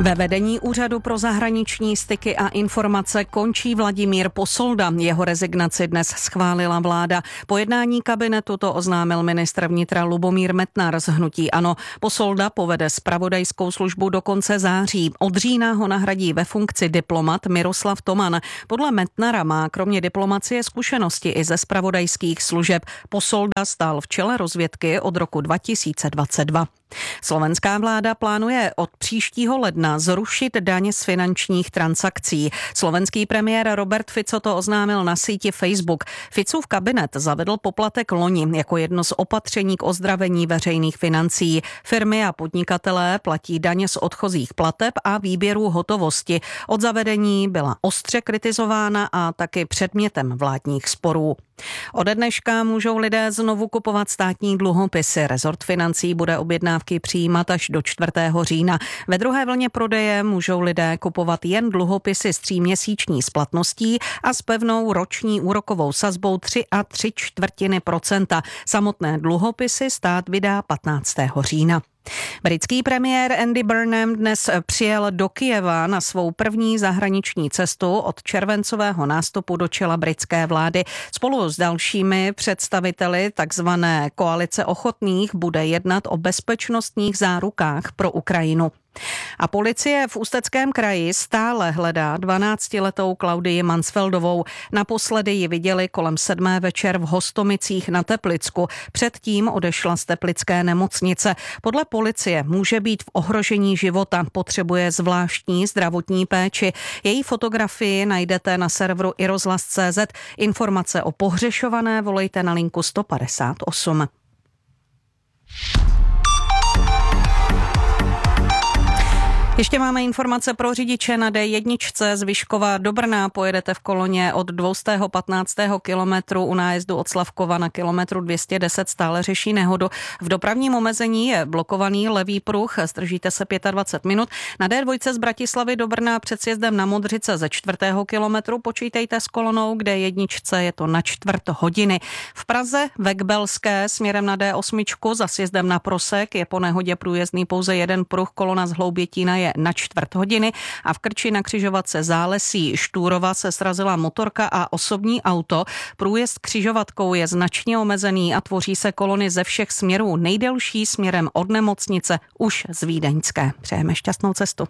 Ve vedení Úřadu pro zahraniční styky a informace končí Vladimír Posolda. Jeho rezignaci dnes schválila vláda. Po jednání kabinetu to oznámil ministr vnitra Lubomír Metnar z hnutí ANO. Posolda povede zpravodajskou službu do konce září. Od října ho nahradí ve funkci diplomat Miroslav Toman. Podle Metnara má kromě diplomacie zkušenosti i ze zpravodajských služeb. Posolda stál v čele rozvědky od roku 2022. Slovenská vláda plánuje od příštího ledna zrušit daň z finančních transakcí. Slovenský premiér Robert Fico to oznámil na síti Facebook. Ficův kabinet zavedl poplatek loni jako jedno z opatření k ozdravení veřejných financí. Firmy a podnikatelé platí daně z odchozích plateb a výběru hotovosti. Od zavedení byla ostře kritizována a taky předmětem vládních sporů. Ode dneška můžou lidé znovu kupovat státní dluhopisy. Rezort financí bude objednávky přijímat až do 4. října. Ve druhé vlně prodeje můžou lidé kupovat jen dluhopisy s 3měsíční splatností a s pevnou roční úrokovou sazbou 3,75%. Samotné dluhopisy stát vydá 15. října. Britský premiér Andy Burnham dnes přijel do Kyjeva na svou první zahraniční cestu od červencového nástupu do čela britské vlády. Spolu s dalšími představiteli takzvané koalice ochotných bude jednat o bezpečnostních zárukách pro Ukrajinu. A policie v Ústeckém kraji stále hledá 12letou Klaudii Mansfeldovou. Naposledy ji viděli kolem 7. večer v Hostomicích na Teplicku. Předtím odešla z teplické nemocnice. Podle policie může být v ohrožení života, potřebuje zvláštní zdravotní péči. Její fotografii najdete na serveru irozhlas.cz. Informace o pohřešované volejte na linku 158. Ještě máme informace pro řidiče na D1 z Vyškova do Brna. Pojedete v koloně od 215. kilometru u nájezdu od Slavkova na kilometru 210 stále řeší nehodu. V dopravním omezení je blokovaný levý pruh, zdržíte se 25 minut. Na D2 z Bratislavy do Brna před sjezdem na Modřice ze 4. kilometru počítejte s kolonou, kde D1 je to na čtvrt hodiny. V Praze ve Kbelské směrem na D8 za sjezdem na Prosek je po nehodě průjezdný pouze jeden pruh, kolona z Hloubětína je na čtvrt hodiny a v Krči na křižovatce Zálesí Štúrova se srazila motorka a osobní auto. Průjezd křižovatkou je značně omezený a tvoří se kolony ze všech směrů. Nejdelší směrem od nemocnice už z Vídeňské. Přejeme šťastnou cestu.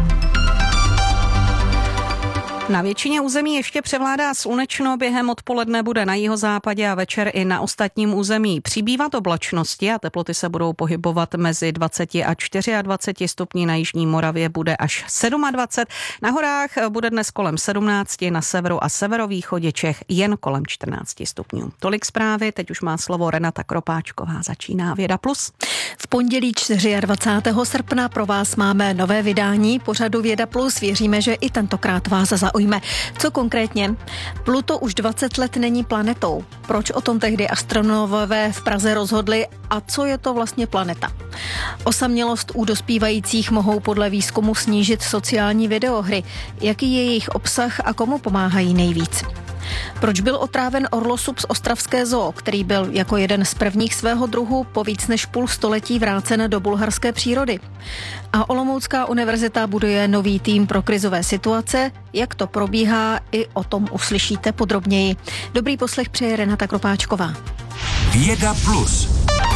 Na většině území ještě převládá slunečno, během odpoledne bude na jihozápadě a večer i na ostatním území přibývat oblačnosti a teploty se budou pohybovat mezi 20 a 24 stupni, na jižní Moravě bude až 27. Na horách bude dnes kolem 17, na severu a severovýchodě Čech jen kolem 14 stupňů. Tolik zprávy, teď už má slovo Renata Kropáčková, začíná Věda Plus. V pondělí 24. srpna pro vás máme nové vydání pořadu Věda Plus. Věříme, že i tentokrát vás zaujme. Co konkrétně? Pluto už 20 let není planetou. Proč o tom tehdy astronomové v Praze rozhodli a co je to vlastně planeta? Osamělost u dospívajících mohou podle výzkumu snížit sociální videohry. Jaký je jejich obsah a komu pomáhají nejvíc? Proč byl otráven orlosub z ostravské zoo, který byl jako jeden z prvních svého druhu po víc než půl století vrácen do bulharské přírody? A Olomoucká univerzita buduje nový tým pro krizové situace. Jak to probíhá, i o tom uslyšíte podrobněji. Dobrý poslech přeje Renata Kropáčková. Věda Plus.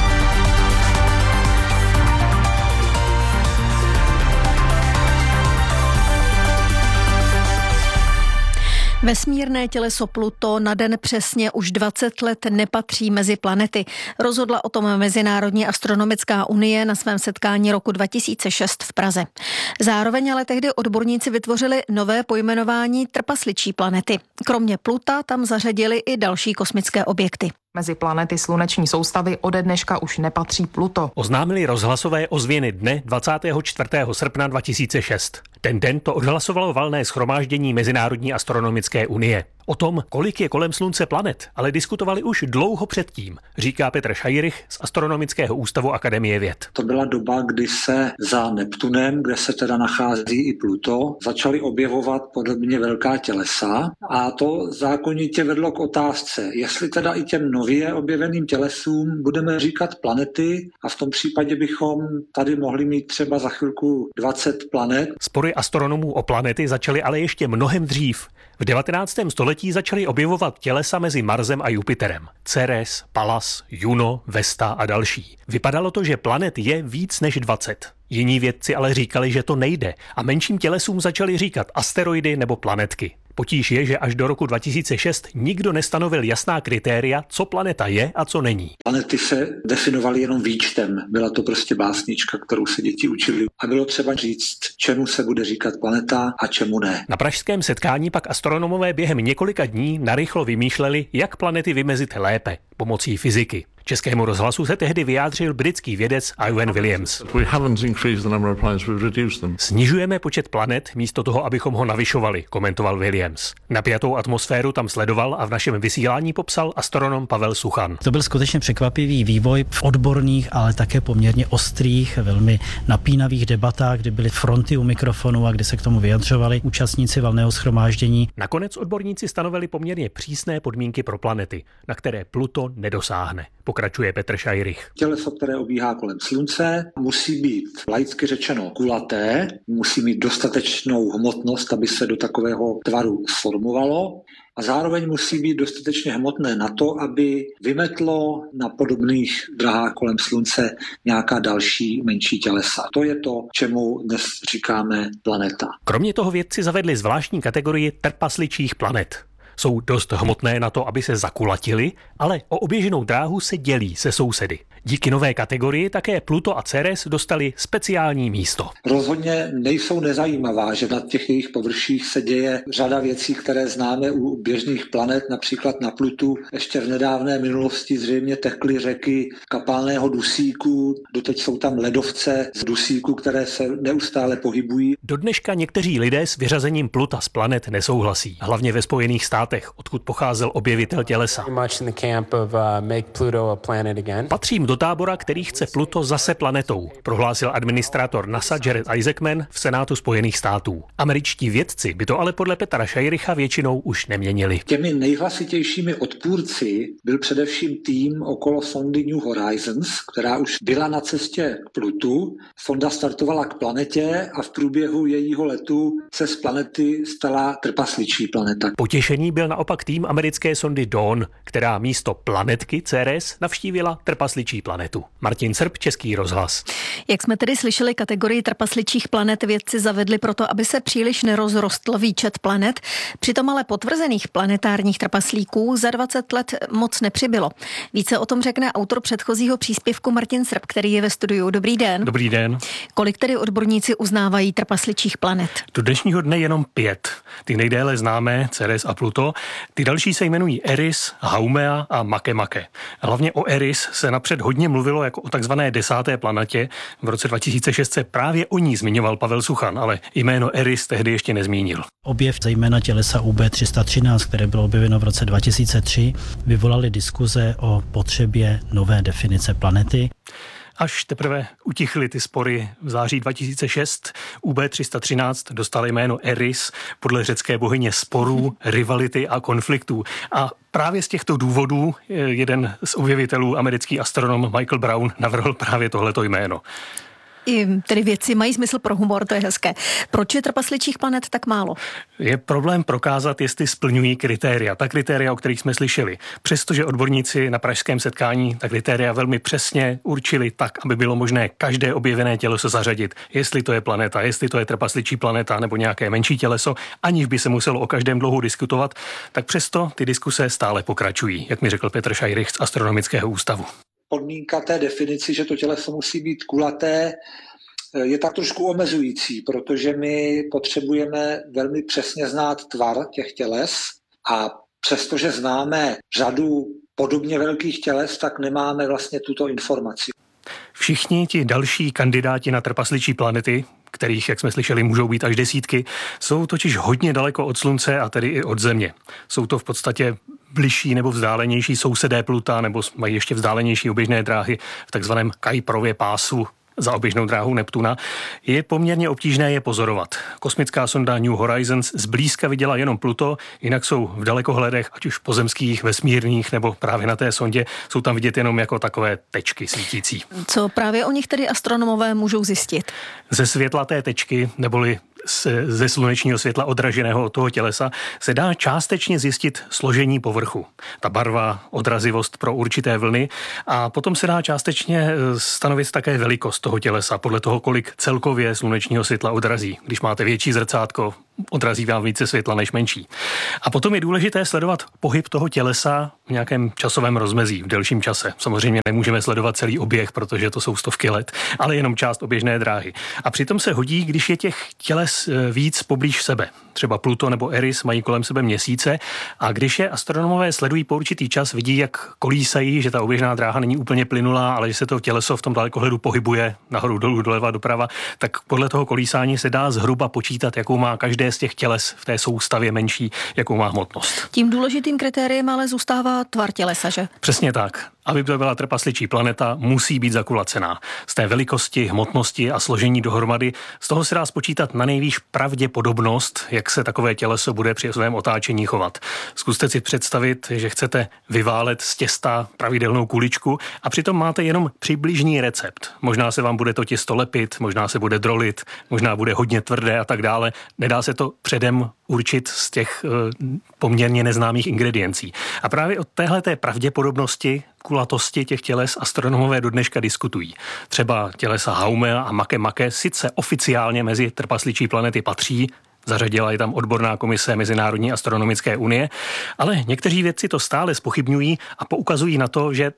Vesmírné těleso Pluto na den přesně už 20 let nepatří mezi planety. Rozhodla o tom Mezinárodní astronomická unie na svém setkání roku 2006 v Praze. Zároveň ale tehdy odborníci vytvořili nové pojmenování trpasličí planety. Kromě Pluta tam zařadili i další kosmické objekty. Mezi planety sluneční soustavy ode dneška už nepatří Pluto. Oznámili rozhlasové ozvěny dne 24. srpna 2006. Ten den to odhlasovalo valné shromáždění Mezinárodní astronomické unie. O tom, kolik je kolem Slunce planet, ale diskutovali už dlouho předtím, říká Petr Šajrych z Astronomického ústavu Akademie věd. To byla doba, kdy se za Neptunem, kde se teda nachází i Pluto, začaly objevovat podobně velká tělesa a to zákonitě vedlo k otázce, jestli teda i těm nově objeveným tělesům budeme říkat planety a v tom případě bychom tady mohli mít třeba za chvilku 20 planet. Spory astronomů o planety začaly ale ještě mnohem dřív. V 19. století začaly objevovat tělesa mezi Marsem a Jupiterem. Ceres, Pallas, Juno, Vesta a další. Vypadalo to, že planet je víc než 20. Jiní vědci ale říkali, že to nejde a menším tělesům začali říkat asteroidy nebo planetky. Potíž je, že až do roku 2006 nikdo nestanovil jasná kritéria, co planeta je a co není. Planety se definovaly jenom výčtem. Byla to prostě básnička, kterou se děti učili. A bylo třeba říct, čemu se bude říkat planeta a čemu ne. Na pražském setkání pak astronomové během několika dní narychlo vymýšleli, jak planety vymezit lépe pomocí fyziky. Českému rozhlasu se tehdy vyjádřil britský vědec Ivan Williams. Snižujeme počet planet místo toho, abychom ho navyšovali, komentoval Williams. Napjatou atmosféru tam sledoval a v našem vysílání popsal astronom Pavel Suchan. To byl skutečně překvapivý vývoj v odborných, ale také poměrně ostrých, velmi napínavých debatách, kdy byly fronty u mikrofonu a kdy se k tomu vyjadřovali účastníci valného shromáždění. Nakonec odborníci stanovili poměrně přísné podmínky pro planety, na které Pluto nedosáhne. Pokračuje Petr Šajrych. Těleso, které obíhá kolem Slunce, musí být laicky řečeno kulaté, musí mít dostatečnou hmotnost, aby se do takového tvaru sformovalo a zároveň musí být dostatečně hmotné na to, aby vymetlo na podobných drahách kolem Slunce nějaká další menší tělesa. To je to, čemu dnes říkáme planeta. Kromě toho vědci zavedli zvláštní kategorii trpasličích planet. Jsou dost hmotné na to, aby se zakulatily, ale o oběžnou dráhu se dělí se sousedy. Díky nové kategorii také Pluto a Ceres dostali speciální místo. Rozhodně nejsou nezajímavá, že na těch jejich površích se děje řada věcí, které známe u běžných planet, například na Plutu. Ještě v nedávné minulosti zřejmě tekly řeky kapalného dusíku, doteď jsou tam ledovce z dusíku, které se neustále pohybují. Do dneška někteří lidé s vyřazením Pluta z planet nesouhlasí, hlavně ve Spojených státech, odkud pocházel objevitel tělesa. Patřím do tábora, který chce Pluto zase planetou, prohlásil administrátor NASA Jared Isaacman v Senátu Spojených států. Američtí vědci by to ale podle Petra Šajricha většinou už neměnili. Těmi nejhlasitějšími odpůrci byl především tým okolo sondy New Horizons, která už byla na cestě k Plutu. Sonda startovala k planetě a v průběhu jejího letu se z planety stala trpasličí planeta. Potěšení byl naopak tým americké sondy Dawn, která místo planetky Ceres navštívila trpasličí planetu. Martin Srb, Český rozhlas. Jak jsme tedy slyšeli, kategorii trpasličích planet vědci zavedli proto, aby se příliš nerozrostl výčet planet. Přitom ale potvrzených planetárních trpaslíků za 20 let moc nepřibylo. Více o tom řekne autor předchozího příspěvku Martin Srb, který je ve studiu. Dobrý den. Dobrý den. Kolik tedy odborníci uznávají trpasličích planet? Do dnešního dne jenom 5. Ty nejdéle známé, Ceres a Pluto. Ty další se jmenují Eris, Haumea a Makemake. Hlavně o Eris se napřed hodně mluvilo jako o takzvané 10. planetě. V roce 2006 se právě o ní zmiňoval Pavel Suchan, ale jméno Eris tehdy ještě nezmínil. Objev zejména tělesa UB313, které bylo objeveno v roce 2003, vyvolaly diskuze o potřebě nové definice planety. Až teprve utichly ty spory v září 2006, UB313 dostal jméno Eris podle řecké bohyně sporů, rivality a konfliktů. A právě z těchto důvodů jeden z objevitelů, americký astronom Michael Brown, navrhl právě tohleto jméno. I tedy vědci mají smysl pro humor, to je hezké. Proč je trpasličích planet tak málo? Je problém prokázat, jestli splňují kritéria. Ta kritéria, o kterých jsme slyšeli. Přestože odborníci na pražském setkání ta kritéria velmi přesně určili tak, aby bylo možné každé objevené těleso zařadit. Jestli to je planeta, jestli to je trpasličí planeta nebo nějaké menší těleso, aniž by se muselo o každém dlouho diskutovat, tak přesto ty diskuse stále pokračují, jak mi řekl Petr Šajrych z Astronomického ústavu. Podmínka té definici, že to těleso musí být kulaté, je tak trošku omezující, protože my potřebujeme velmi přesně znát tvar těch těles a přestože známe řadu podobně velkých těles, tak nemáme vlastně tuto informaci. Všichni ti další kandidáti na trpasličí planety, kterých, jak jsme slyšeli, můžou být až desítky, jsou totiž hodně daleko od Slunce a tedy i od Země. Jsou to v podstatě bližší nebo vzdálenější sousedé Pluta, nebo mají ještě vzdálenější oběžné dráhy v takzvaném Kuiperově pásu za oběžnou dráhu Neptuna, je poměrně obtížné je pozorovat. Kosmická sonda New Horizons zblízka viděla jenom Pluto, jinak jsou v dalekohledech, ať už pozemských, vesmírných, nebo právě na té sondě, jsou tam vidět jenom jako takové tečky svítící. Co právě o nich tedy astronomové můžou zjistit? Ze světla té tečky, neboli ze slunečního světla odraženého od toho tělesa, se dá částečně zjistit složení povrchu. Ta barva, odrazivost pro určité vlny a potom se dá částečně stanovit také velikost toho tělesa podle toho, kolik celkově slunečního světla odrazí. Když máte větší zrcátko, odrazí vám více světla než menší. A potom je důležité sledovat pohyb toho tělesa v nějakém časovém rozmezí, v delším čase. Samozřejmě nemůžeme sledovat celý oběh, protože to jsou stovky let, ale jenom část oběžné dráhy. A přitom se hodí, když je těch těles víc poblíž sebe. Třeba Pluto nebo Eris mají kolem sebe měsíce a když je astronomové sledují po určitý čas, vidí, jak kolísají, že ta oběžná dráha není úplně plynulá, ale že se to těleso v tom dalekohledu pohybuje nahoru, dolů, doleva, doprava, tak podle toho kolísání se dá zhruba počítat, jakou má každé z těch těles v té soustavě menší, jakou má hmotnost. Tím důležitým kritériem ale zůstává tvar tělesa, že? Přesně tak. Aby to byla trpasličí planeta, musí být zakulacená. Z té velikosti, hmotnosti a složení dohromady, z toho se dá spočítat na nejvýš pravděpodobnost, jak se takové těleso bude při svém otáčení chovat. Zkuste si představit, že chcete vyválet z těsta pravidelnou kuličku a přitom máte jenom přibližný recept. Možná se vám bude to těsto lepit, možná se bude drolit, možná bude hodně tvrdé a tak dále. Nedá se to předem určit z těch poměrně neznámých ingrediencí. A právě od téhleté pravděpodobnosti kulatosti těch těles astronomové do dneška diskutují. Třeba tělesa Haumea a Makemake sice oficiálně mezi trpasličí planety patří, zařadila je tam odborná komise Mezinárodní astronomické unie, ale někteří vědci to stále zpochybňují a poukazují na to, že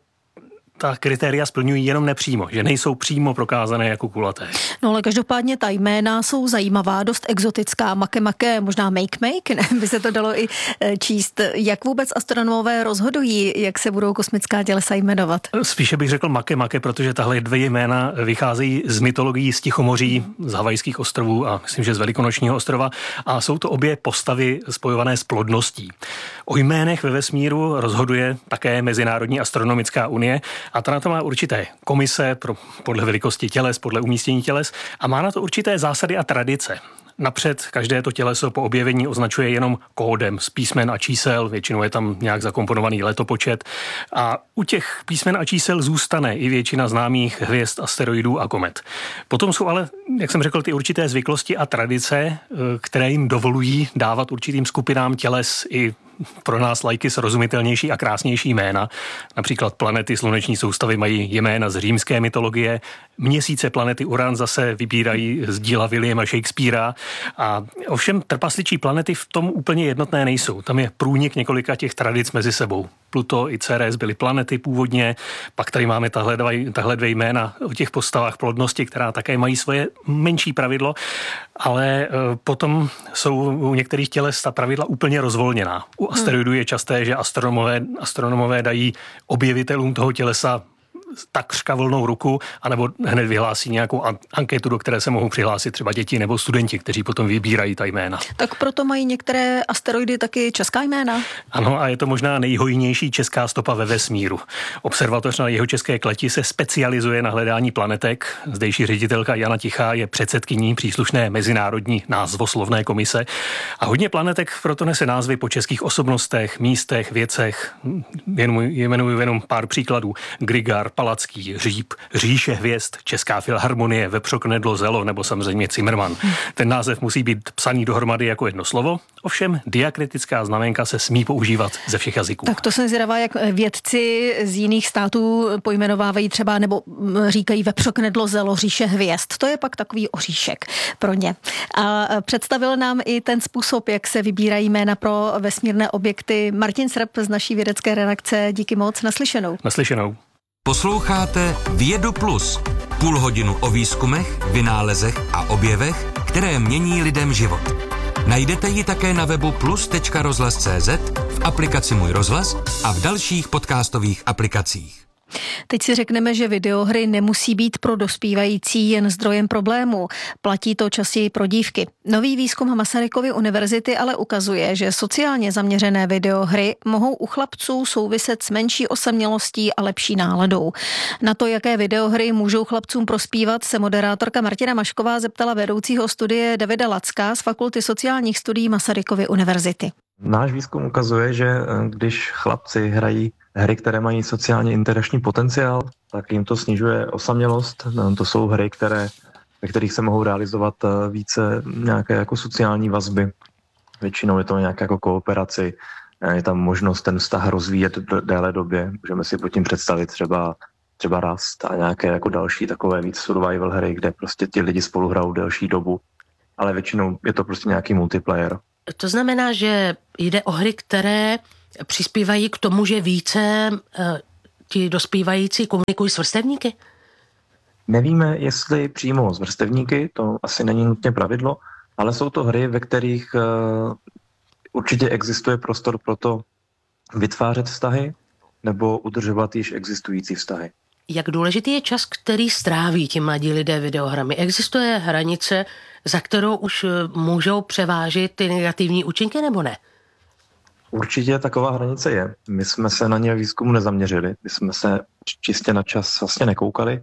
ta kritéria splňují jenom nepřímo, že nejsou přímo prokázané jako kulaté. No ale každopádně ta jména jsou zajímavá, dost exotická, Makemake, možná Make, ne? By se to dalo i číst. Jak vůbec astronomové rozhodují, jak se budou kosmická tělesa jmenovat? Spíše bych řekl Makemake, protože tahle dvě jména vycházejí z mytologií z Tichomoří, z Havajských ostrovů a myslím, že z Velikonočního ostrova a jsou to obě postavy spojované s plodností. O jménech ve vesmíru rozhoduje také Mezinárodní astronomická unie a ta na to má určité komise podle velikosti těles, podle umístění těles a má na to určité zásady a tradice. Napřed každé to těleso po objevení označuje jenom kódem z písmen a čísel, většinou je tam nějak zakomponovaný letopočet a u těch písmen a čísel zůstane i většina známých hvězd, asteroidů a komet. Potom jsou ale, jak jsem řekl, ty určité zvyklosti a tradice, které jim dovolují dávat určitým skupinám těles i pro nás lajky srozumitelnější a krásnější jména. Například planety sluneční soustavy mají jména z římské mytologie, měsíce planety Uran zase vybírají z díla Williama Shakespearea a ovšem trpasličí planety v tom úplně jednotné nejsou. Tam je průnik několika těch tradic mezi sebou. Pluto i Ceres byly planety původně, pak tady máme tahle dvě jména o těch postavách plodnosti, která také mají svoje menší pravidlo, ale potom jsou u některých těles ta pravidla úplně rozvolněná. U asteroidů je časté, že astronomové dají objevitelům toho tělesa takřka volnou ruku, anebo hned vyhlásí nějakou anketu, do které se mohou přihlásit třeba děti nebo studenti, kteří potom vybírají ta jména. Tak proto mají některé asteroidy taky česká jména? Ano, a je to možná nejhojnější česká stopa ve vesmíru. Observatoř na Jihočeské kleti se specializuje na hledání planetek. Zdejší ředitelka Jana Tichá je předsedkyní příslušné mezinárodní názvoslovné komise a hodně planetek proto nese názvy po českých osobnostech, místech, věcech. Jmenuji jenom pár příkladů. Grigar, Palacký, Říp, Říše hvězd, Česká filharmonie, Vepřo Knedlo Zelo nebo samozřejmě Zimmermann. Ten název musí být psaný dohromady jako jedno slovo, ovšem diakritická znamenka se smí používat ze všech jazyků. Tak to jsem zvědavá, jak vědci z jiných států pojmenovávají třeba nebo říkají Vepřo Knedlo Zelo, Říše hvězd. To je pak takový oříšek pro ně. A představil nám i ten způsob, jak se vybírají jména pro vesmírné objekty. Martin Srb z naší vědecké redakce. Díky moc, naslyšenou. Naslyšenou. Posloucháte Vědu Plus. Půl hodinu o výzkumech, vynálezech a objevech, které mění lidem život. Najdete ji také na webu plus.rozhlas.cz, v aplikaci Můj rozhlas a v dalších podcastových aplikacích. Teď si řekneme, že videohry nemusí být pro dospívající jen zdrojem problémů. Platí to častěji pro dívky. Nový výzkum Masarykovy univerzity ale ukazuje, že sociálně zaměřené videohry mohou u chlapců souviset s menší osamělostí a lepší náladou. Na to, jaké videohry můžou chlapcům prospívat, se moderátorka Martina Mašková zeptala vedoucího studie Davida Lacka z Fakulty sociálních studií Masarykovy univerzity. Náš výzkum ukazuje, že když chlapci hrají hry, které mají sociálně interakční potenciál, tak jim to snižuje osamělost. To jsou hry, ve kterých se mohou realizovat více nějaké jako sociální vazby. Většinou je to nějaké jako kooperaci, je tam možnost ten vztah rozvíjet déle době. Můžeme si pod tím představit třeba Rust a nějaké jako další takové víc survival hry, kde prostě ti lidi spolu hrajou delší dobu. Ale většinou je to prostě nějaký multiplayer. To znamená, že jde o hry, které přispívají k tomu, že více ti dospívající komunikují s vrstevníky? Nevíme, jestli přímo s vrstevníky, to asi není nutně pravidlo, ale jsou to hry, ve kterých určitě existuje prostor pro to vytvářet vztahy nebo udržovat již existující vztahy. Jak důležitý je čas, který stráví ti mladí lidé videohrami? Existuje hranice, za kterou už můžou převážit ty negativní účinky, nebo ne? Určitě taková hranice je. My jsme se na ně výzkumu nezaměřili, my jsme se čistě na čas vlastně nekoukali.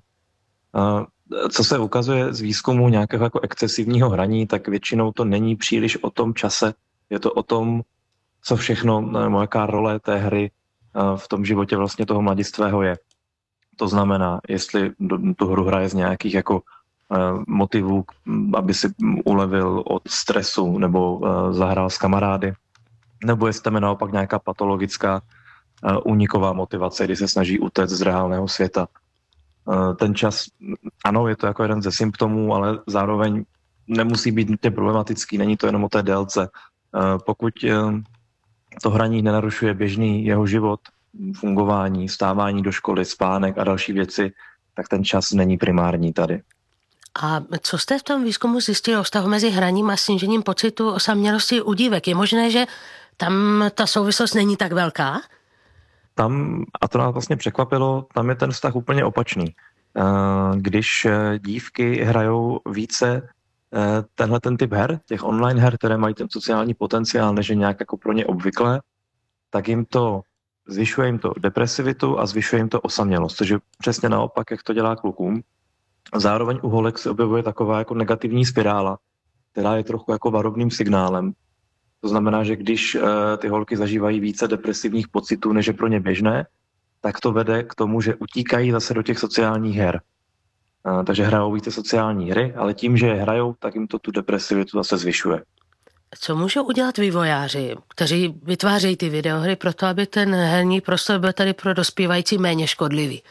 Co se ukazuje z výzkumu nějakého jako excesivního hraní, tak většinou to není příliš o tom čase, je to o tom, co všechno, nebo jaká role té hry v tom životě vlastně toho mladistvého je. To znamená, jestli tu hru hraje z nějakých jako motivů, aby si ulevil od stresu nebo zahrál s kamarády, nebo jestli tam je naopak nějaká patologická úniková motivace, kdy se snaží utéct z reálného světa. Ten čas, ano, je to jako jeden ze symptomů, ale zároveň nemusí být nutně problematický, není to jenom o té délce. Pokud to hraní nenarušuje běžný jeho život, fungování, vstávání do školy, spánek a další věci, tak ten čas není primární tady. A co jste v tom výzkumu zjistili o vztahu mezi hraním a snížením pocitu osamělosti u dívek? Je možné, že tam ta souvislost není tak velká? Tam, a to nás vlastně překvapilo, tam je ten vztah úplně opačný. Když dívky hrajou více ten typ her, těch online her, které mají ten sociální potenciál, než je nějak jako pro ně obvyklé, tak zvyšuje jim to depresivitu a zvyšuje jim to osamělost, což je přesně naopak, jak to dělá klukům. Zároveň u holek se objevuje taková jako negativní spirála, která je trochu jako varovným signálem. To znamená, že když ty holky zažívají více depresivních pocitů, než je pro ně běžné, tak to vede k tomu, že utíkají zase do těch sociálních her. Takže hrajou více sociální hry, ale tím, že je hrajou, tak jim to tu depresivitu zase zvyšuje. Co můžou udělat vývojáři, kteří vytvářejí ty videohry proto, aby ten herní prostor byl tady pro dospívající méně škodlivý?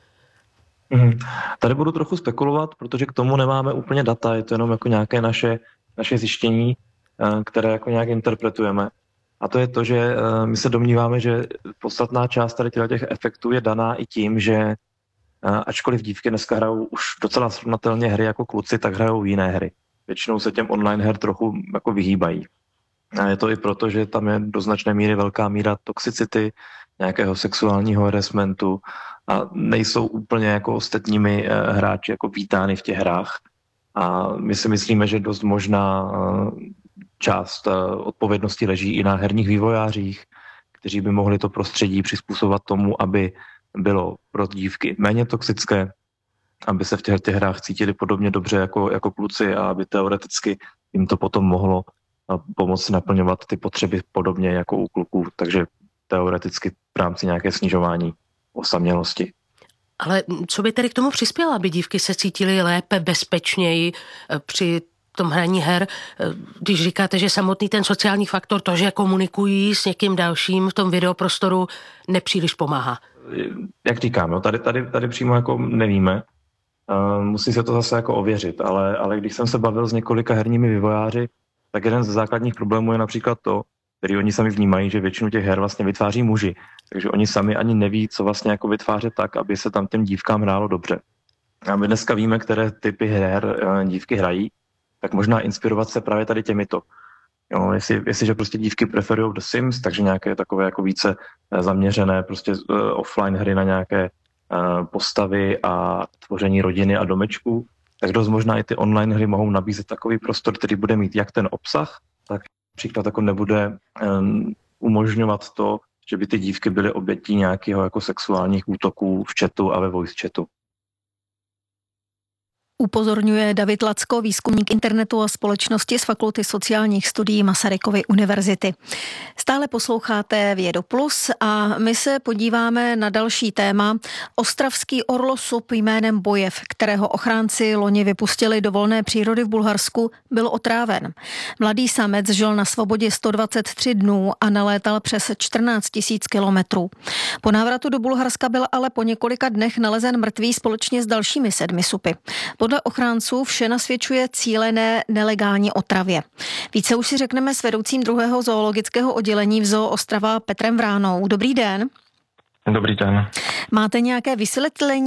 Tady budu trochu spekulovat, protože k tomu nemáme úplně data, je to jenom jako nějaké naše zjištění, které jako nějak interpretujeme. A to je to, že my se domníváme, že podstatná část tady těch efektů je daná i tím, že ačkoliv dívky dneska hrajou už docela srovnatelně hry jako kluci, tak hrajou jiné hry. Většinou se těm online her trochu jako vyhýbají. A je to i proto, že tam je do značné míry velká míra toxicity, nějakého sexuálního harassmentu a nejsou úplně jako ostatními hráči jako vítány v těch hrách. A my si myslíme, že dost možná část odpovědnosti leží i na herních vývojářích, kteří by mohli to prostředí přizpůsobovat tomu, aby bylo pro dívky méně toxické, aby se v těch hrách cítili podobně dobře jako kluci a aby teoreticky jim to potom mohlo pomoci naplňovat ty potřeby podobně jako u kluků. Takže teoreticky v rámci nějaké snižování osamělosti. Ale co by tedy k tomu přispělo, aby dívky se cítily lépe, bezpečněji při tom hraní her, když říkáte, že samotný ten sociální faktor, to, že komunikují s někým dalším v tom videoprostoru, nepříliš pomáhá? Jak říkám, jo, tady přímo jako nevíme. Musí se to zase jako ověřit, ale když jsem se bavil s několika herními vývojáři, tak jeden ze základních problémů je například to, který oni sami vnímají, že většinu těch her vlastně vytváří muži. Takže oni sami ani neví, co vlastně jako vytvářet tak, aby se tam těm dívkám hrálo dobře. A my dneska víme, které typy her dívky hrají, tak možná inspirovat se právě tady těmito. Jo, jestliže prostě dívky preferují The Sims, takže nějaké takové jako více zaměřené prostě offline hry na nějaké postavy a tvoření rodiny a domečků, tak dost možná i ty online hry mohou nabízet takový prostor, který bude mít jak ten obsah, tak například jako nebude umožňovat to, že by ty dívky byly obětí nějakého jako sexuálních útoků v chatu a ve voice chatu. Upozorňuje David Lacko, výzkumník internetu a společnosti z Fakulty sociálních studií Masarykovy univerzity. Stále posloucháte Vědu Plus a my se podíváme na další téma. Ostravský orlosop jménem Bojev, kterého ochránci loni vypustili do volné přírody v Bulharsku, byl otráven. Mladý samec žil na svobodě 123 dnů a nalétal přes 14 000 kilometrů. Po návratu do Bulharska byl ale po několika dnech nalezen mrtvý společně s dalšími 7 supy. Podle ochránců vše nasvědčuje cílené nelegální otravě. Více už si řekneme s vedoucím 2. zoologického oddělení v Zoo Ostrava Petrem Vránou. Dobrý den. Dobrý den. Máte nějaké vysvětlení